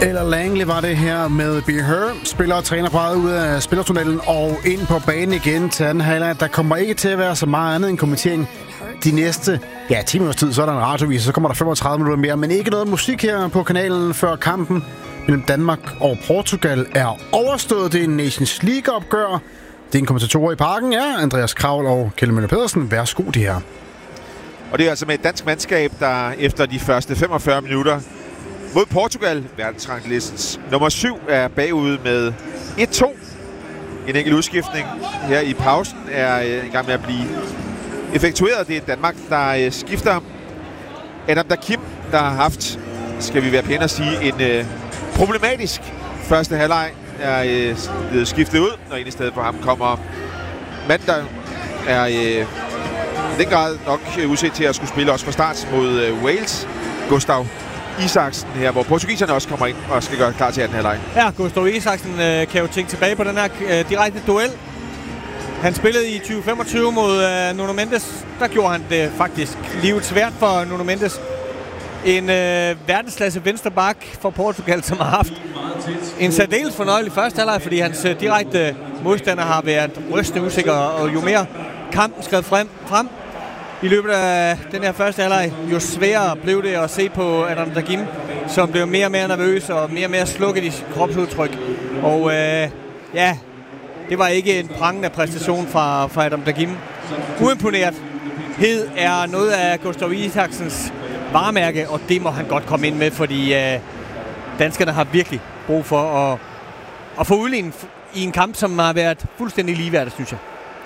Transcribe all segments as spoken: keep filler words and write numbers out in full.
Eller Langley var det her med Be Her. Spiller og træner parret ud af spillertunnelen og ind på banen igen til anden halvleg. Der kommer ikke til at være så meget andet end kommentering de næste ja, ti minutters tid. Så er der en radiovis, så kommer der femogtredive minutter mere. Men ikke noget musik her på kanalen før kampen mellem Danmark og Portugal er overstået. Det er en Nations League-opgør. Det er en kommentator i parken, ja. Andreas Kravl og Kjeld Møller Pedersen. Værsgo, de her. Og det er altså med et dansk mandskab, der efter de første femogfyrre minutter mod Portugal, verdensranglistens nummer syv, er bagud med et to. En enkelt udskiftning her i pausen er i gang med at blive effektueret. Det er Danmark, der skifter. Adam Dakim, der har haft, skal vi være pæne at sige, en øh, problematisk første halvleg, er øh, blevet skiftet ud, og ind i stedet for ham kommer mand, der er øh, i den grad nok udset til at skulle spille også fra start mod øh, Wales. Gustav Isaksen her, hvor portugiserne også kommer ind og skal gøre klar til anden halvleg. Ja, Gustav Isaksen øh, kan jo tænke tilbage på den her øh, direkte duel. Han spillede i tyve femogtyve mod øh, Nuno Mendes. Der gjorde han det faktisk livet svært for Nuno Mendes. En øh, verdensklasse venstreback for Portugal, som har haft en særdeles fornøjelig første halvleg, fordi hans øh, direkte modstander har været rystende usikker, og jo mere kampen skred frem, frem i løbet af den her første halvleg, jo sværere blev det at se på Adam Dakim, som blev mere og mere nervøs og mere og mere slukket i sit kropsudtryk. Og øh, ja, det var ikke en prangende præstation fra, fra Adam Dakim. Uimponeret hed er noget af Gustav Isaksens varemærke, og det må han godt komme ind med, fordi øh, danskerne har virkelig brug for at, at få udlignet i en kamp, som har været fuldstændig ligeværdig, synes jeg.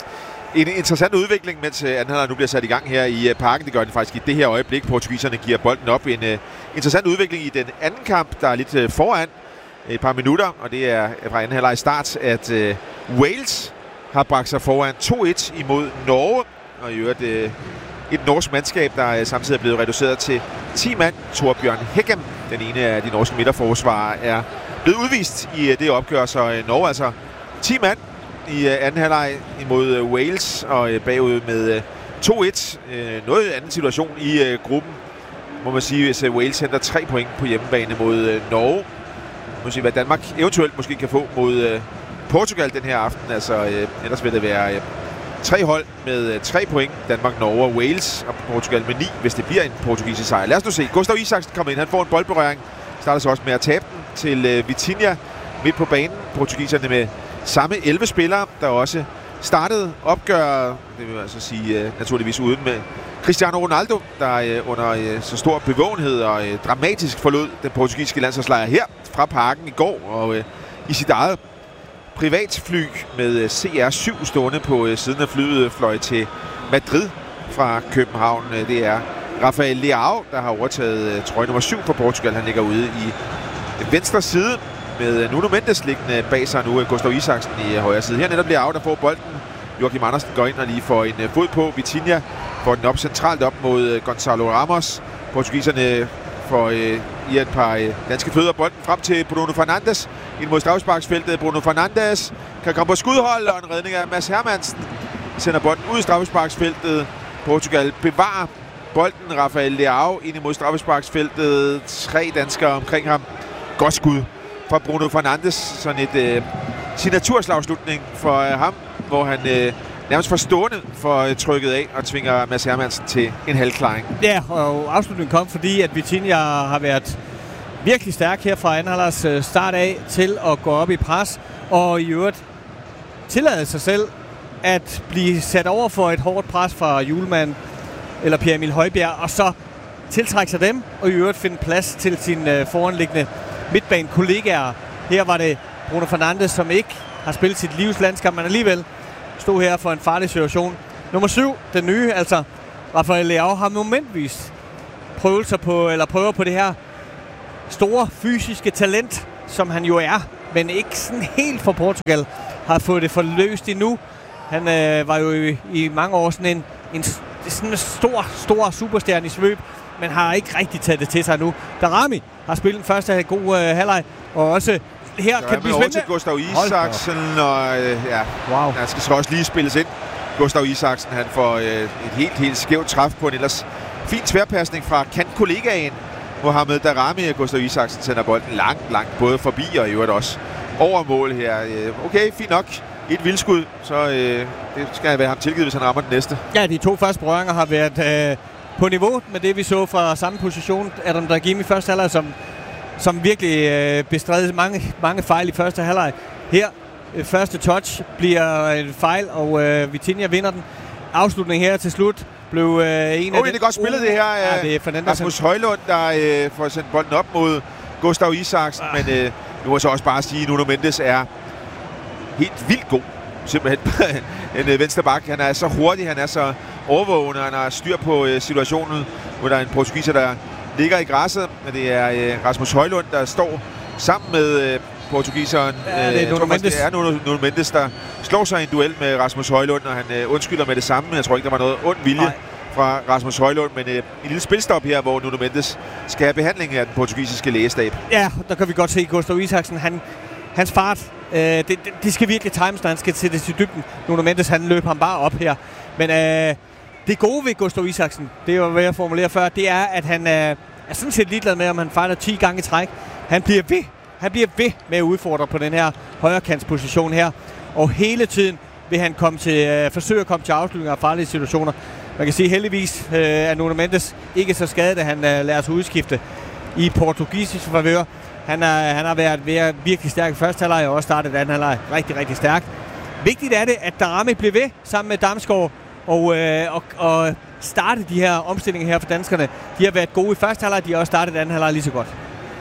En interessant udvikling, mens anden halvleg nu bliver sat i gang her i parken. Det gør den faktisk i det her øjeblik. Portugiserne giver bolden op. En uh, interessant udvikling i den anden kamp, der er lidt uh, foran et par minutter, og det er fra anden halvleg start, at uh, Wales har bragt sig foran to et imod Norge, og i øvrigt uh, et norsk mandskab, der uh, samtidig er blevet reduceret til ti mand. Torbjørn Heggem, den ene af de norske midterforsvarere, er blevet udvist i uh, det opgør, så uh, Norge altså ti mand i uh, anden halvleg imod uh, Wales, og uh, bagud med uh, to et. Uh, noget anden situation i uh, gruppen, må man sige, hvis uh, Wales henter tre point på hjemmebane mod uh, Norge. Må sige, hvad Danmark eventuelt måske kan få mod uh, Portugal den her aften. Altså, uh, ellers vil det være uh, tre hold med uh, tre point. Danmark, Norge og Wales, og Portugal med ni, hvis det bliver en portugisisk sejr. Lad os nu se. Gustav Isaksen kommer ind. Han får en boldberøring. Starter så også med at tabe den til uh, Vitinha midt på banen. Portugiserne med samme elleve spillere, der også startede opgør, det vil altså sige uh, naturligvis uden med Cristiano Ronaldo, der uh, under uh, så stor bevågenhed og uh, dramatisk forlod den portugisiske landsholdslejr her fra parken i går, og uh, i sit eget privatfly med uh, C R syv stående på uh, siden af flyet fløj til Madrid fra København. Uh, det er Rafael Leao, der har overtaget uh, trøje nummer syv for Portugal. Han ligger ude i uh, venstre side med Nuno Mendes liggende bag sig nu. Gustav Isaksen i højre side. Her netop Leao, der får bolden. Joachim Andersen går ind og lige får en fod på. Vitinha får den op centralt op mod Gonzalo Ramos. Portugiserne får øh, i et par øh, danske fødder bolden frem til Bruno Fernandes. Ind mod straffesparksfeltet. Bruno Fernandes kan komme på skudhold, og en redning af Mads Hermansen sender bolden ud i straffesparksfeltet. Portugal bevarer bolden. Rafael Leao ind imod straffesparksfeltet. Tre danskere omkring ham. Godt skud fra Bruno Fernandes. Sådan et øh, signaturslagslutning for øh, ham, hvor han øh, nærmest får stående for øh, trykket af og tvinger Mads Hermansen til en halvklaring. Ja, og afslutningen kom, fordi at Vitinha har været virkelig stærk her fra anden halvlegs start af til at gå op i pres, og i øvrigt tillade sig selv at blive sat over for et hårdt pres fra Hjulmand eller Pierre Emil Højbjerg, og så tiltrække sig dem, og i øvrigt finde plads til sin øh, foranliggende midtbanekollegaer. Her var det Bruno Fernandes, som ikke har spillet sit livs landskamp, men alligevel stod her for en farlig situation. Nummer syv, den nye, altså Rafael Leao, har momentvis prøvelser på, eller prøver på det her store fysiske talent, som han jo er, men ikke sådan helt for Portugal har fået det forløst endnu. Han øh, var jo i, i mange år sådan en, en, sådan en stor, stor superstjerne i svøb, men har ikke rigtig taget det til sig nu. Darami har spillet den første god øh, halvleg, og også her så kan det blive spændende. Til Gustav Isaksen, og øh, ja, wow. Han skal så også lige spilles ind. Gustav Isaksen, han får øh, et helt, helt skævt træf på en ellers fin tværpasning fra kantkollegaen Mohamed Daramy og Gustav Isaksen sender bolden langt, langt både forbi og i øvrigt også over mål her. Okay, fint nok. Et vildskud, så øh, det skal være ham tilgivet, hvis han rammer den næste. Ja, de to første berøringer har været øh, på niveau med det, vi så fra samme position. Adam Daramy i første halvleg, som, som virkelig øh, bestred mange, mange fejl i første halvleg. Her, øh, første touch bliver en fejl, og øh, Vitinha vinder den. Afslutning her til slut blev øh, en oh, af det er godt spillet, det her. Ja, det er Fernandes. Rasmus Højlund, der øh, får sendt bolden op mod Gustav Isaksen, ah. men øh, nu må jeg så også bare sige, at Nuno Mendes er helt vildt god. Simpelthen en øh, venstre bak. Han er så hurtig, han er så overvågende, han har styr på øh, situationen, hvor der er en portugiser, der ligger i græsset. Og det er øh, Rasmus Højlund, der står sammen med øh, portugiseren. Ja, det er Nuno Mendes. Det er Nuno, Nuno Mendes, der slår sig i en duel med Rasmus Højlund, og han øh, undskylder med det samme. Jeg tror ikke, der var noget ond vilje Nej. fra Rasmus Højlund, men øh, en lille spilstop her, hvor Nuno Mendes skal have behandling af den portugisiske lægestab. Ja, der kan vi godt se Gustav Isaksen. Han, hans fart, øh, det, det, det skal virkelig times, når han skal til det til dybden. Nuno Mendes, han løber ham bare op her. Men øh, det gode ved Gustav Isaksen, det var, hvad jeg formulerede før, det er, at han øh, er sådan set ligeglad med, om han fejler ti gange i træk. Han bliver ved. Han bliver ved med at udfordre på den her højrekantsposition her. Og hele tiden vil han komme til, øh, forsøge at komme til afslutninger af farlige situationer. Man kan sige heldigvis, øh, at Nuno Mendes ikke er så skadet, at han øh, lader sig udskifte i portugisisk favør. Han, er, han har været ved virkelig stærk i første halvleg og også startet anden halvleg rigtig, rigtig stærk. Vigtigt er det, at Daramy bliver ved sammen med Damsgaard og, øh, og, og starte de her omstillinger her for danskerne. De har været gode i første halvleg, de har også startet anden halvleg lige så godt.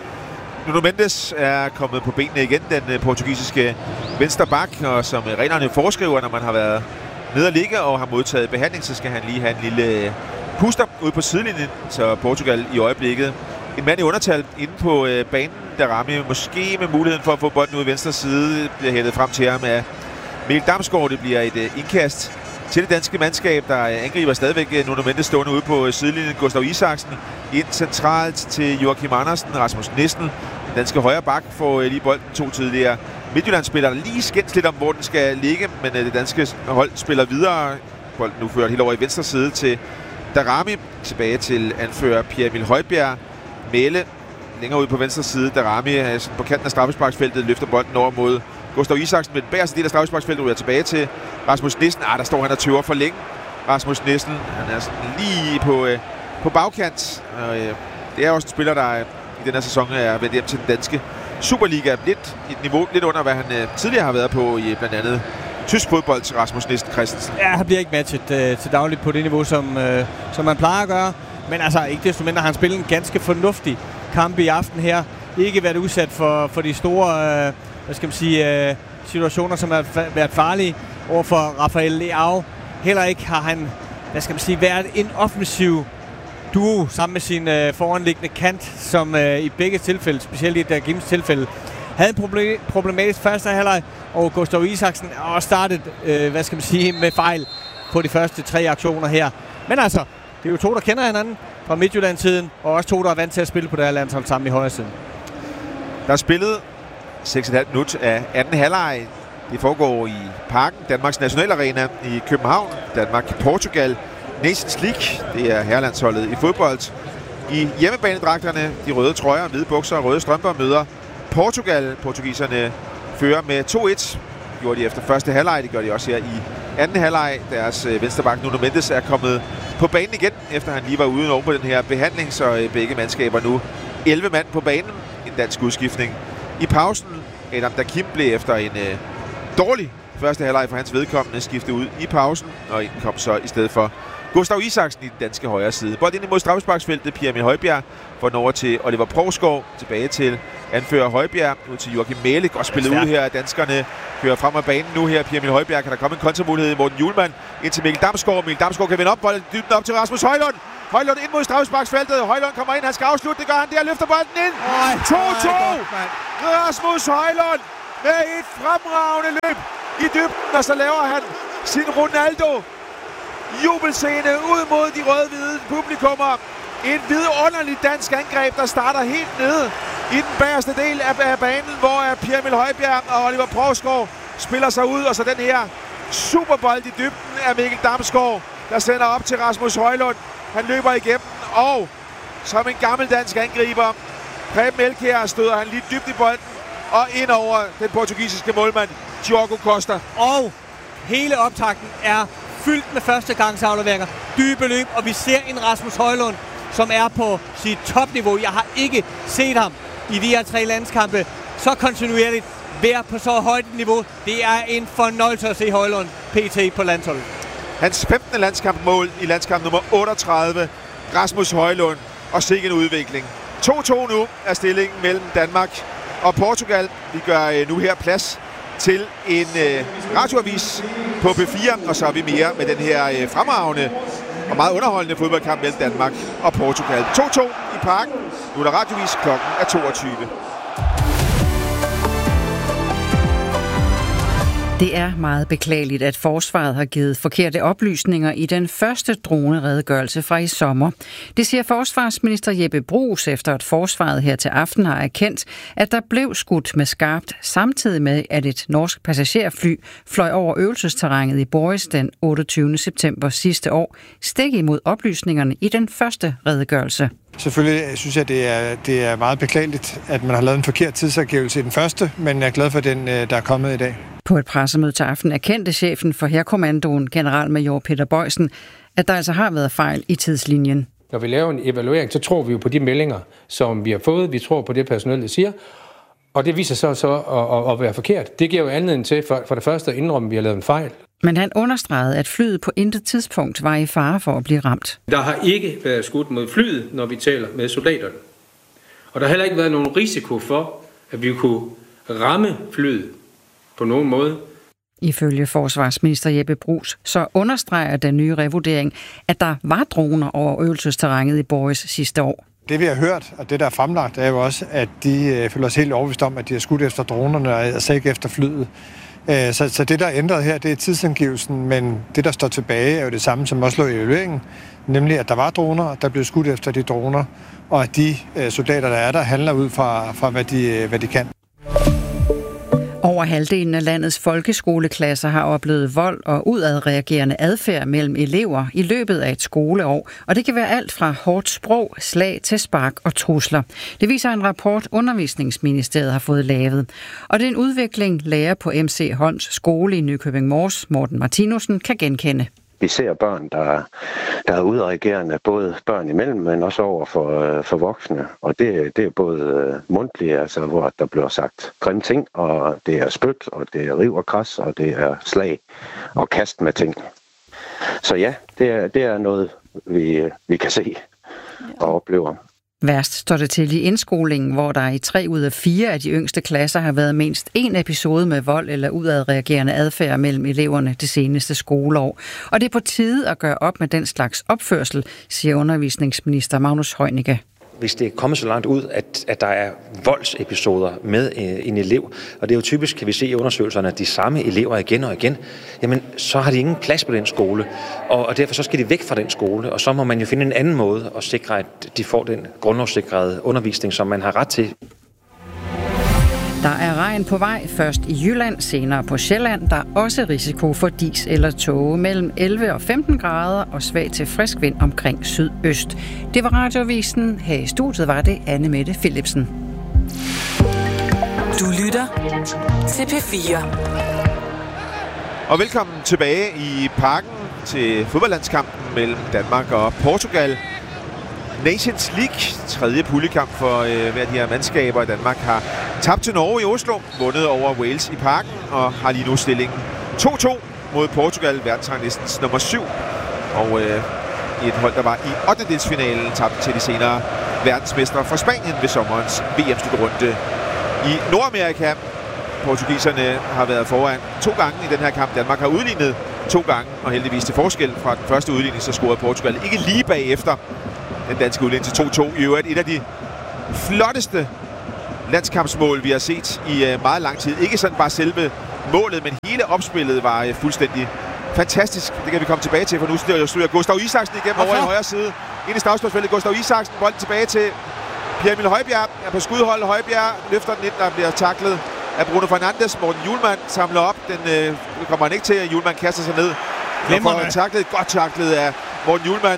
Nuno Mendes er kommet på benene igen, den uh, portugisiske venstre bak, og som uh, reglerne foreskriver, når man har været nede og ligge og har modtaget behandling, så skal han lige have en lille puster ude på sidelinjen, så Portugal i øjeblikket. En mand i undertal inde på uh, banen, Daramy måske med muligheden for at få bolden ud i venstre side, bliver hættet frem til ham af Mikkel Damsgaard. Det bliver et uh, indkast til det danske mandskab, der angriber stadigvæk Nuno Mendes stående ude på sidelinjen. Gustav Isaksen ind centralt til Joachim Andersen. Rasmus Nissen, den danske højre bak, får lige bolden. To tidligere Midtjyllandsspillere, der lige skændes lidt om, hvor den skal ligge, men det danske hold spiller videre. Bolden nu ført helt over i venstre side til Daramy. Tilbage til anfører Pierre Emil Højbjerg. Mæle længere ude på venstre side. Daramy på kanten af straffesparksfeltet løfter bolden over mod Gustav Isaksen med den bagerste del af straffesparksfeltet, ryger tilbage til Rasmus Nissen. Ah, der står han og tøver for længe. Rasmus Nissen, han er sådan lige på, øh, på bagkant. Og, øh, det er også en spiller, der øh, i den her sæson er vendt hjem til den danske Superliga. Lidt et niveau lidt under, hvad han øh, tidligere har været på i blandt andet tysk fodbold til Rasmus Nissen Christensen. Ja, han bliver ikke matchet øh, til dagligt på det niveau, som, øh, som man plejer at gøre. Men altså, ikke desto mindre har han spillet en ganske fornuftig kamp i aften her. Ikke været udsat for, for de store... Øh, hvad skal man sige, øh, situationer, som har været farlige overfor Rafael Leao. Heller ikke har han, hvad skal man sige, været en offensiv duo sammen med sin øh, foranliggende kant, som øh, i begge tilfælde, specielt i Dargymys tilfælde, havde en problem, problematisk første halvleg, og Gustav Isaksen har også startet, øh, hvad skal man sige, med fejl på de første tre aktioner her. Men altså, det er jo to, der kender hinanden fra Midtjylland-tiden, og også to, der er vant til at spille på det her landshold sammen i højre siden. Der er spillet seks komma fem minut af anden halvleg. Det foregår i Parken, Danmarks nationalarena i København. Danmark-Portugal Nations League. Det er herrelandsholdet i fodbold. I hjemmebanedragterne, de røde trøjer, hvide bukser og røde strømper, møder Portugal. Portugiserne fører med to et. Det gjorde de efter første halvleg. Det gør de også her i anden halvleg. Deres venstreback Nuno Mendes er kommet på banen igen, efter han lige var ude over på den her behandling. Så begge mandskaber nu elleve mand på banen. En dansk udskiftning i pausen. Adam Daramy blev efter en øh, dårlig første halvleg for hans vedkommende skiftet ud i pausen, og ind kom så i stedet for Gustav Isaksen i den danske højre side. Bold ind imod straffesparksfeltet. Pierre Emil Højbjerg får den over til Oliver Provskov. Tilbage til anfører Højbjerg. Ud til Joachim Mæle. Godt spillet ud her. Danskerne kører frem af banen nu her. Pierre Emil Højbjerg. Kan der komme en kontramulighed? Morten Hjulmand ind til Mikkel Damsgaard. Mikkel Damsgaard kan vende op. Bolden dybden op til Rasmus Højlund. Højlund ind mod straffesparksfeltet. Højlund kommer ind. Han skal afslutte. Det gør han der. Løfter bolden ind. to to. Rasmus Højlund med et fremragende løb i dybden. Og så laver han sin Ronaldo jubelscene ud mod de rød-hvide publikummer. Et vidunderligt dansk angreb, der starter helt nede i den bagerste del af banen, hvor Pierre Emil Højbjerg og Oliver Provskov spiller sig ud. Og så den her superbold i dybden af Mikkel Damsgaard, der sender op til Rasmus Højlund. Han løber igennem, og som en gammel dansk angriber. Preben Elkjær støder han lige dybt i bolden og ind over den portugisiske målmand, Diogo Costa. Og hele optakten er fyldt med førstegangsafleveringer, dybe løb, og vi ser en Rasmus Højlund, som er på sit topniveau. Jeg har ikke set ham i de her tre landskampe så kontinuerligt være på så højt et niveau. Det er en fornøjelse at se Højlund P T på landsholdet. Hans femtende landskampmål i landskamp nummer otteogtredive. Rasmus Højlund, og sikke en udvikling. to to nu er stillingen mellem Danmark og Portugal. Vi gør nu her plads til en øh, radioavis på P fire, og så er vi mere med den her øh, fremragende og meget underholdende fodboldkamp mellem Danmark og Portugal. to to i Parken. Nu er der radioavis, klokken er toogtyve. Det er meget beklageligt, at forsvaret har givet forkerte oplysninger i den første droneredegørelse fra i sommer. Det siger forsvarsminister Jeppe Bruus, efter at forsvaret her til aften har erkendt, at der blev skudt med skarpt, samtidig med, at et norsk passagerfly fløj over øvelsesterrænet i Boris den otteogtyvende september sidste år, stik imod oplysningerne i den første redegørelse. Selvfølgelig synes jeg, det er, det er meget beklageligt, at man har lavet en forkert tidsangivelse i den første, men jeg er glad for den, der er kommet i dag. På et pressemøde til aften erkendte chefen for Hærkommandoen, generalmajor Peter Bøjsen, at der altså har været fejl i tidslinjen. Når vi laver en evaluering, så tror vi jo på de meldinger, som vi har fået. Vi tror på det, personalet siger. Og det viser sig så at, at være forkert. Det giver jo anledning til for, for det første at indrømme, at vi har lavet en fejl. Men han understregede, at flyet på intet tidspunkt var i fare for at blive ramt. Der har ikke været skudt mod flyet, når vi taler med soldaterne. Og der har heller ikke været nogen risiko for, at vi kunne ramme flyet på nogen måde. Ifølge forsvarsminister Jeppe Bruus, så understreger den nye revurdering, at der var droner over øvelsesterrænet i Boris sidste år. Det vi har hørt, og det der er fremlagt, er jo også, at de føler sig helt overbevist om, at de har skudt efter dronerne, og altså ikke efter flyet. Så, så det, der er ændret her, det er tidsangivelsen, men det, der står tilbage, er jo det samme, som også lå i evalueringen, nemlig, at der var droner, der blev skudt efter de droner, og at de soldater, der er der, handler ud fra, fra hvad, de, hvad de kan. Over halvdelen af landets folkeskoleklasser har oplevet vold og udadreagerende adfærd mellem elever i løbet af et skoleår, og det kan være alt fra hårdt sprog, slag til spark og trusler. Det viser en rapport, Undervisningsministeriet har fået lavet. Og det er en udvikling, lærer på M C Holms skole i Nykøbing Mors, Morten Martinussen, kan genkende. Vi ser børn, der, der er udreagerende, både børn imellem, men også over for, for voksne. Og det, det er både mundtlige, altså hvor der bliver sagt grimme ting, og det er spyt, og det er riv og kras, og det er slag og kast med ting. Så ja, det er, det er noget, vi, vi kan se og oplever. Værst står det til i indskolingen, hvor der i tre ud af fire af de yngste klasser har været mindst en episode med vold eller udadreagerende adfærd mellem eleverne det seneste skoleår. Og det er på tide at gøre op med den slags opførsel, siger undervisningsminister Magnus Heunicke. Hvis det er kommet så langt ud, at, at der er voldsepisoder med en elev, og det er jo typisk, kan vi se i undersøgelserne, at de samme elever igen og igen, jamen så har de ingen plads på den skole, og, og derfor så skal de væk fra den skole, og så må man jo finde en anden måde at sikre, at de får den grundlovssikrede undervisning, som man har ret til. Der er regn på vej, først i Jylland, senere på Sjælland. Der er også risiko for dis eller tåge mellem elleve og femten grader og svag til frisk vind omkring sydøst. Det var Radioavisen. Her i studiet var det Anne Mette Philipsen. Du lytter til P fire. Og velkommen tilbage i Parken til fodboldlandskampen mellem Danmark og Portugal. Nations League, tredje puljekamp for øh, hver de her mandskaber i Danmark, har tabt til Norge i Oslo, vundet over Wales i Parken og har lige nu stillingen to to mod Portugal, verdensranglistens nummer syv. Og øh, i et hold, der var i ottendedelsfinalen, tabte til de senere verdensmestre fra Spanien ved sommerens V M-slutrunde i Nordamerika. Portugiserne har været foran to gange i den her kamp. Danmark har udlignet to gange, og heldigvis til forskel fra den første udligning, så scorede Portugal ikke lige bagefter den danske udligning til to to. I øvrigt et af de flotteste landskampsmål, vi har set i uh, meget lang tid. Ikke sådan bare selve målet, men hele opspillet var uh, fuldstændig fantastisk. Det kan vi komme tilbage til, for nu slutter Gustav Isaksen igennem over i højre side. Ind i straffesparksfeltet Gustav Isaksen. Bolden tilbage til Pierre Emil Højbjerg. Er på skudhold. Højbjerg løfter den ind, der bliver taklet af Bruno Fernandes. Morten Hjulmand samler op. Den uh, kommer han ikke til. Hjulmand kaster sig ned. Glemmer taklet. Godt taklet af Morten Hjulmand.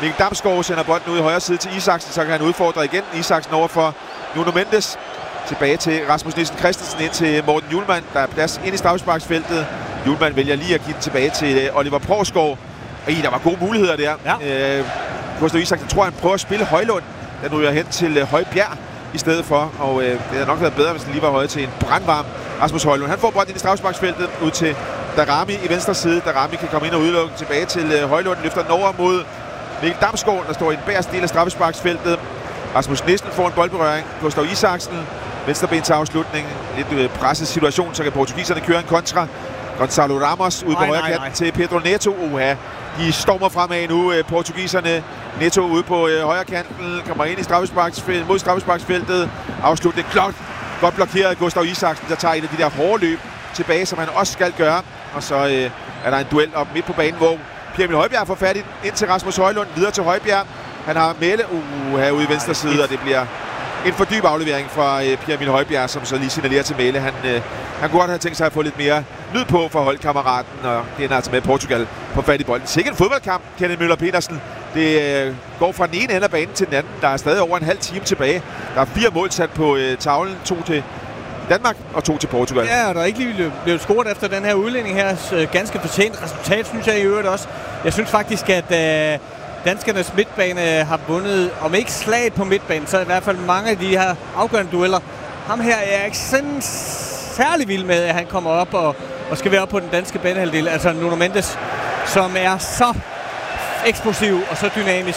Mikkel Damsgaard sender bolden ud i højre side til Isaksen, så kan han udfordre igen. Isaksen over for Nuno Mendes. Tilbage til Rasmus Nielsen Christensen, ind til Morten Hjulmand, der er plads ind i straffesparksfeltet. Hjulmand vælger lige at give den tilbage til Oliver Poulsgaard. Og der var gode muligheder der. Ja. Øh, Gustav Isaksen tror, han prøver at spille Højlund. Den ryger hen til øh, Højbjerg i stedet for. Og øh, det havde nok været bedre, hvis det lige var højt til en brandvarm Rasmus Højlund. Han får bolden ind i straffesparksfeltet ud til Darami i venstre side. Darami kan komme ind og udelukke tilbage til øh, Højlund. Løfter den over mod Mikkel Damsgaard, der står i den bagerste del af straffesparksfeltet. Rasmus Nielsen får en boldberøring. Gustav Isaksen, venstreben til afslutning. Lidt øh, presset situation, så kan portugiserne køre en kontra. Gonzalo Ramos ude på højre kanten til Pedro Neto. Uha, de stormer fremad nu, øh, portugiserne. Neto ude på øh, højre kanten, kommer ind i straffesparksfeltet, mod straffesparksfeltet. Afslutning klart. Godt blokeret Gustav Isaksen, der tager et af de der hårde løb tilbage, som han også skal gøre. Og så øh, er der en duel op midt på banen, hvor Pierre-Emil Højbjerg får fat ind til Rasmus Højlund. Videre til Højbjerg. Han har Mæle uh, herude i venstre side, og det bliver en for dyb aflevering fra øh, Pierre-Emil Højbjerg, som så lige signalerer til Mæle. Han, øh, han kunne godt have tænkt sig at få lidt mere lyd på for holdkammeraten, og det er altså med Portugal på fat i bolden. Sikke en fodboldkamp, Kenneth Møller Petersen. Det øh, går fra den ene ende af banen til den anden. Der er stadig over en halv time tilbage. Der er fire mål sat på øh, tavlen. To til Danmark og to til Portugal. Ja, og der er ikke lige blevet scoret efter den her udlænding her. Ganske fortjent resultat, synes jeg i øvrigt også. Jeg synes faktisk, at øh, danskernes midtbane har vundet, om ikke slaget på midtbanen, så i hvert fald mange af de her afgørende dueller. Ham her er jeg ikke sådan særlig vild med, at han kommer op og, og skal være op på den danske banehalvdel. Altså Nuno Mendes, som er så eksplosiv og så dynamisk.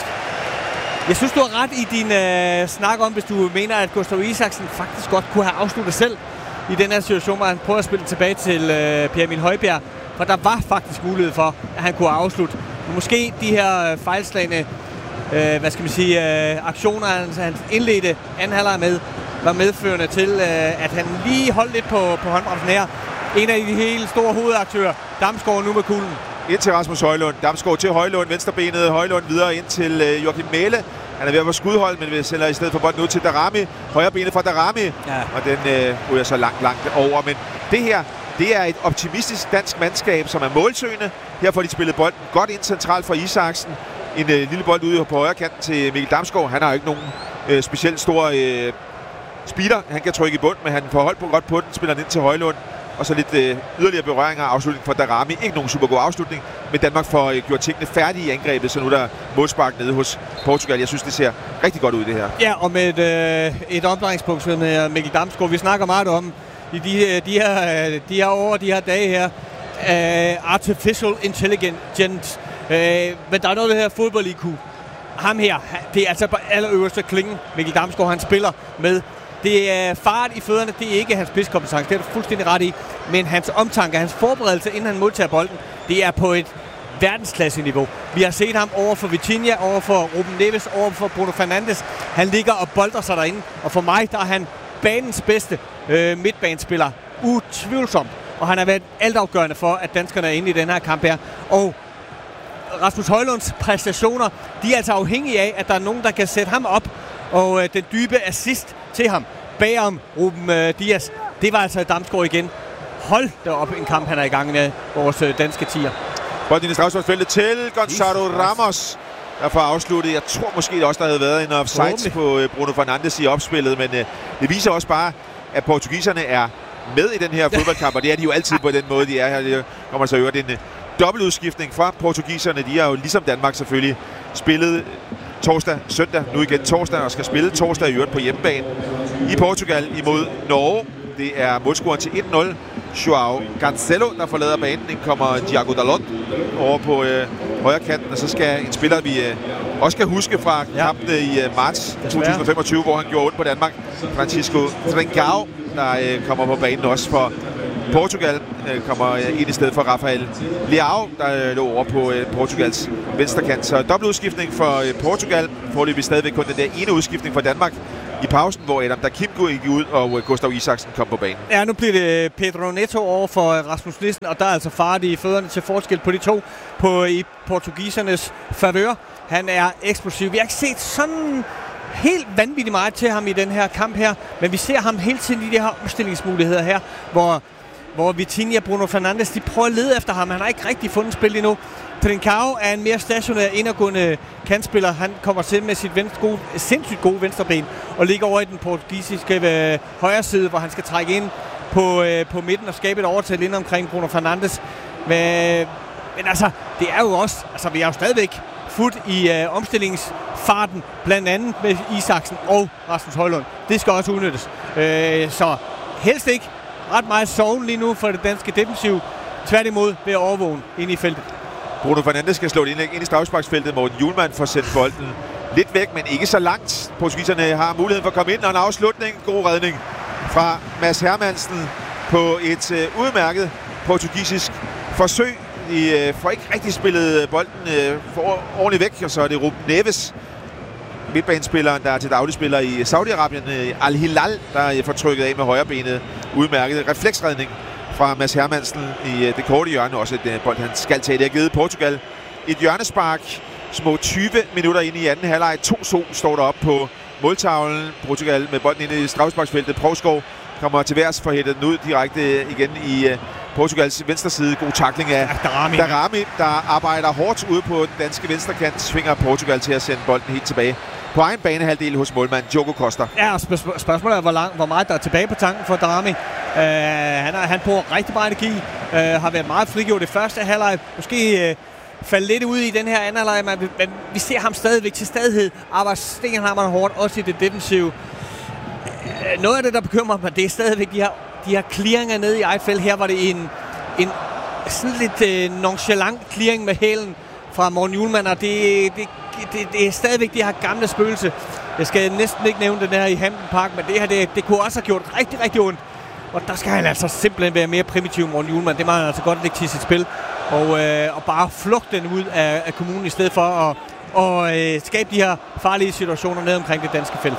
Jeg synes, du har ret i din øh, snak om, hvis du mener, at Gustav Isaksen faktisk godt kunne have afsluttet selv i den her situation, hvor han prøver at spille tilbage til øh, Pierre-Emil Højbjerg. For der var faktisk mulighed for, at han kunne afslutte. Måske de her øh, fejlslagende øh, hvad skal man sige, øh, aktioner, han, han indledte anden halvleg med, var medførende til, øh, at han lige holdt lidt på, på håndbremsen her. En af de helt store hovedaktører, Damsgaard nu med kuglen. Ind til Rasmus Højlund. Damsgaard til Højlund. Venstrebenet Højlund videre ind til øh, Joachim Mæle. Han er ved at være skudhold, men vi sælger i stedet for bolden ud til Darami. Højrebenet fra Darami. Ja. Og den øh, ryger så langt, langt over. Men det her, det er et optimistisk dansk mandskab, som er målsøgende. Her får de spillet bolden godt ind centralt fra Isaksen. En øh, lille bold ude på højre kanten til Mikkel Damsgaard. Han har jo ikke nogen øh, specielt stor øh, speeder. Han kan trykke i bund, men han får hold på godt på den. Spiller den ind til Højlund. Og så lidt øh, yderligere berøringer og afslutning for Darami. Ikke nogen super god afslutning, men Danmark får øh, gjort tingene færdige i angrebet, så nu er der målspark nede hos Portugal. Jeg synes, det ser rigtig godt ud, det her. Ja, og med et, øh, et omdrejningspunkt med Mikkel Damsgaard. Vi snakker meget om i de, de, her, de her år, de her dage her. Uh, artificial intelligence. Uh, men der er noget af det her fodbold-I Q. Ham her, det er altså på allerøverste klingen, Mikkel Damsgaard, han spiller med. Det er fart i fødderne, det er ikke hans spidskompetence, det er du fuldstændig ret i. Men hans omtanke, hans forberedelse, inden han modtager bolden, det er på et verdensklasse-niveau. Vi har set ham over for Vitinha, over for Ruben Neves, over for Bruno Fernandes. Han ligger og bolder sig derinde, og for mig, der er han banens bedste øh, midtbanespiller. Utvivlsomt. Og han har været altafgørende for, at danskerne er inde i den her kamp her. Og Rasmus Højlunds præstationer, de er altså afhængige af, at der er nogen, der kan sætte ham op. Og øh, den dybe assist til ham, bagom Ruben øh, Dias, det var altså Damsgaard igen. Hold da op en kamp, han er i gang med, vores øh, danske tier. Bolden i straffesparksfeltet til Gonzalo Ramos, der får afsluttet. Jeg tror måske også, der havde været en offside på øh, Bruno Fernandes i opspillet, men øh, det viser også bare, at portugiserne er med i den her fodboldkamp, og det er de jo altid på den måde, de er her. Det kommer så øvrigt en uh, dobbeltudskiftning fra portugiserne. De har jo ligesom Danmark selvfølgelig spillet torsdag, søndag, nu igen torsdag, og skal spille torsdag i øvrigt på hjemmebane i Portugal imod Norge. Det er målscoren til et nul. Joao Cancelo, der forlader banen. Den kommer Thiago Dalot over på øh, højre kanten, og så skal en spiller, vi øh, også kan huske fra kampene i øh, marts to tusind femogtyve, hvor han gjorde ondt på Danmark, Francisco Trincao, der øh, kommer på banen også for Portugal, øh, kommer øh, ind i stedet for Rafael Leao, der øh, lå over på øh, Portugals venstre kant. Så dobbeltudskiftning for øh, Portugal. Foreløbig stadigvæk kun den der ene udskiftning for Danmark i pausen, hvor Adam Dakimko gik ud, og Gustav Isaksen kom på banen. Ja, nu bliver det Pedro Neto over for Rasmus Nielsen, og der er altså fart i fødderne til forskel på de to på i portugisernes favør. Han er eksplosiv. Vi har ikke set sådan helt vanvittigt meget til ham i den her kamp her, men vi ser ham hele tiden i de her omstillingsmuligheder her, hvor hvor Vitinha og Bruno Fernandes, de prøver at lede efter ham. Han har ikke rigtig fundet spil endnu. Trincao er en mere stationær, indadgående kantspiller. Han kommer til med sit venstre, gode, sindssygt gode venstreben og ligger over i den portugisiske øh, højre side, hvor han skal trække ind på, øh, på midten og skabe et overtal ind omkring Bruno Fernandes. Men, men altså, det er jo også, altså vi er jo stadigvæk fuldt i øh, omstillingsfarten, blandt andet med Isaksen og Rasmus Højlund. Det skal også udnyttes. Øh, så helst ikke ret meget soven lige nu for det danske defensiv. Tværtimod ved at overvåge ind i feltet. Bruno Fernandes skal slå et indlæg ind i straffesparksfeltet. Morten Hjulmand får sendt bolden lidt væk, men ikke så langt. Portugiserne har muligheden for at komme ind, og en afslutning. God redning fra Mads Hermansen på et øh, udmærket portugisisk forsøg. De øh, får ikke rigtig spillet bolden øh, for ordentligt væk, og så er det Ruben Neves, midtbanespilleren, der er til dagligspiller i Saudi-Arabien, øh, Al-Hilal, der øh, får trykket af med højrebenet. Udmærket refleksredning fra Mads Hermansen i øh, det korte hjørne. Også et øh, bold, han skal tage. Det har givet Portugal et hjørnespark. Små tyve minutter ind i anden halvleg. to to står der op på måltavlen. Portugal med bolden ind i straffesparksfeltet. Provskov kommer til værs for at hætte den ud direkte igen i øh, Portugals venstre side. God tackling af ja, Darami. Darami, der arbejder hårdt ude på den danske venstrekant. Svinger Portugal til at sende bolden helt tilbage på egen banehalvdel hos målmand Diogo Costa. Ja, og spørg- spørgsmålet er, hvor, lang, hvor meget der er tilbage på tanken for Darami. Uh, han, er, han bruger rigtig meget energi. Uh, har været meget frigjort i første halvleg. Måske uh, falde lidt ud i den her anden halvleg, men, men vi ser ham stadigvæk til stadighed. Arbejder stenhammerne hårdt, også i det defensive. Uh, noget af det, der bekymrer mig, det er stadigvæk de her, de her clearinger nede i eget felt. Her var det en, en sådan lidt uh, nonchalant clearing med hælen fra Morten Hjulmand, og det, det, det, det er stadigvæk det her gamle spøgelse. Jeg skal næsten ikke nævne den her i Hampden Park, men det her, det, det kunne også have gjort rigtig, rigtig ondt. Og der skal han altså simpelthen være mere primitiv, Morten Hjulmand. Det må han altså godt lægge til sit spil. Og, øh, og bare flugte den ud af, af kommunen, i stedet for at og, øh, skabe de her farlige situationer ned omkring det danske felt.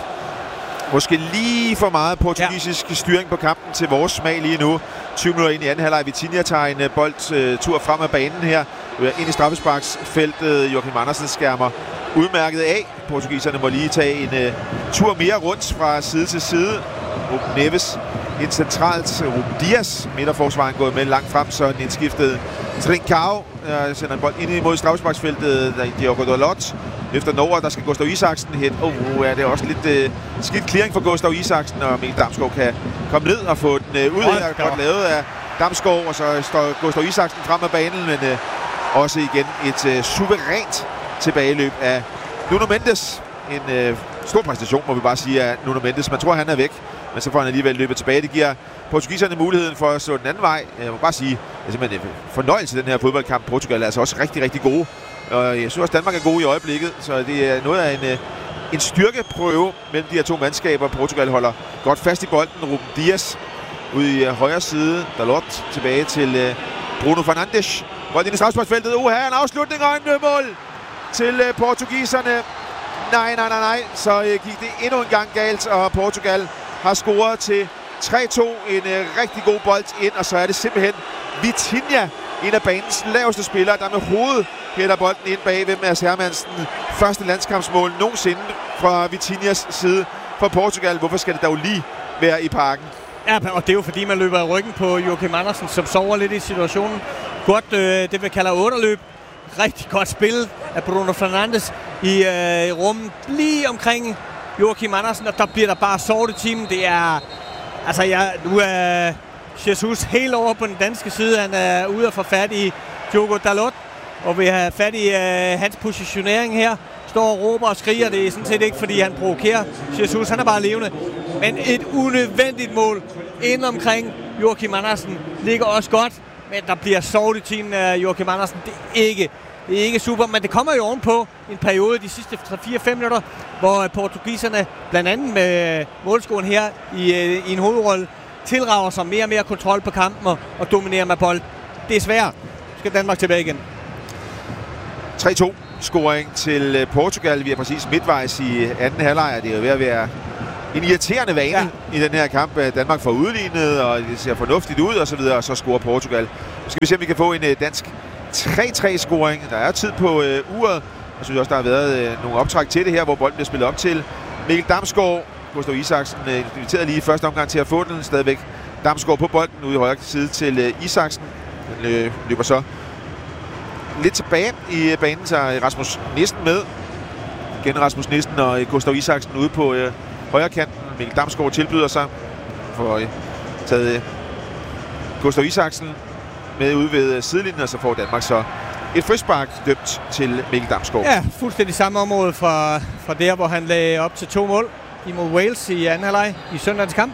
Måske lige for meget portugisisk ja. styring på kampen til vores smag lige nu. tyve minutter ind i anden halvleg. Vitinha tager en boldtur frem af banen her. Ind i straffesparksfeltet. Joachim Andersen skærmer udmærket af. Portugiserne må lige tage en uh, tur mere rundt fra side til side. Ruben Neves ind centralt. Ruben Dias, midterforsvaren, gået med langt frem, så den indskiftede Trincao uh, sender en bold ind imod straffesparksfeltet. Diogo Dalot efter Norge, der skal Gustav Isaksen hit. Åh, oh, ja, det er også lidt uh, skidt clearing for Gustav Isaksen, og Mikkel Damsgaard kan komme ned og få den uh, ud her. Godt lavet af Damsgaard, og så står Gustav Isaksen frem af banen, men uh, også igen et uh, suverænt tilbageløb af Nuno Mendes. En uh, stor præstation, må vi bare sige, af Nuno Mendes. Man tror, han er væk, men så får han alligevel løbet tilbage. Det giver portugiserne muligheden for at slå den anden vej. Jeg må bare sige, det er simpelthen en fornøjelse, den her fodboldkamp. Portugal er altså også rigtig, rigtig gode. Og jeg synes også, Danmark er gode i øjeblikket, så det er noget af en, en styrkeprøve mellem de her to mandskaber. Portugal holder godt fast i bolden. Ruben Dias ude i højre side. Dalot tilbage til uh, Bruno Fernandes. Bold ind i straffesparksfeltet. Uha, en afslutning og en mål til uh, portugiserne. Nej, nej, nej, nej. Så uh, gik det endnu en gang galt, og Portugal har scoret til tre to. En uh, rigtig god bold ind, og så er det simpelthen Vitinha, en af banens laveste spillere, der med hovedet hætter bolden ind bagved Mads Hermansen. Første landskampsmål nogensinde fra Vitinhas side for Portugal. Hvorfor skal det dog lige være i parken? Ja, og det er jo fordi, man løber i ryggen på Joachim Andersen, som sover lidt i situationen. Godt, øh, det vi kalder otterløb. Rigtig godt spil af Bruno Fernandes i øh, rummet lige omkring Joachim Andersen, og der bliver der bare sovet i timen. Det er, altså jeg, nu er Jesus helt over på den danske side. Han er ude at få fat i Diogo Dalot, og vil have fat i øh, hans positionering her. Står og råber og skriger. Det er sådan set ikke, fordi han provokerer Jesus. Han er bare levende. Men et unødvendigt mål ind omkring Joachim Andersen ligger også godt, men der bliver sovet i timen af Joachim Andersen. Det er ikke, det er ikke super, men det kommer jo ovenpå en periode de sidste tre fire fem minutter, hvor portugiserne, blandt andet med målscoren her i, i en hovedrolle, tilrager sig mere og mere kontrol på kampen og, og dominerer med bold. Det er svært. Skal Danmark tilbage igen. tre to scoring til Portugal. Vi er præcis midtvejs i anden halvleg. Det er jo ved at være en irriterende vane ja. i den her kamp. Danmark får udlignet, og det ser fornuftigt ud, og så videre, og så scorer Portugal. Nu skal vi se, om vi kan få en dansk tre tre scoring. Der er tid på uh, uret. Jeg synes også, der har været uh, nogle optræk til det her, hvor bolden bliver spillet op til Mikkel Damsgaard. Gustav Isaksen uh, inviteret lige i første omgang til at få den. Stadigvæk Damsgaard på bolden ude i højre side til uh, Isaksen. Den uh, løber så lidt tilbage i banen, så Rasmus Nissen med. Igen Rasmus Nissen og Gustav Isaksen ude på øh, højre kanten. Mikkel Damsgaard tilbyder sig for øh, taget øh, Gustav Isaksen med ude ved sidelinjen, og så får Danmark så et frispark dømt til Mikkel Damsgaard. Ja, fuldstændig samme område fra, fra der, hvor han lagde op til to mål imod Wales i anden halvleg i søndagens kamp.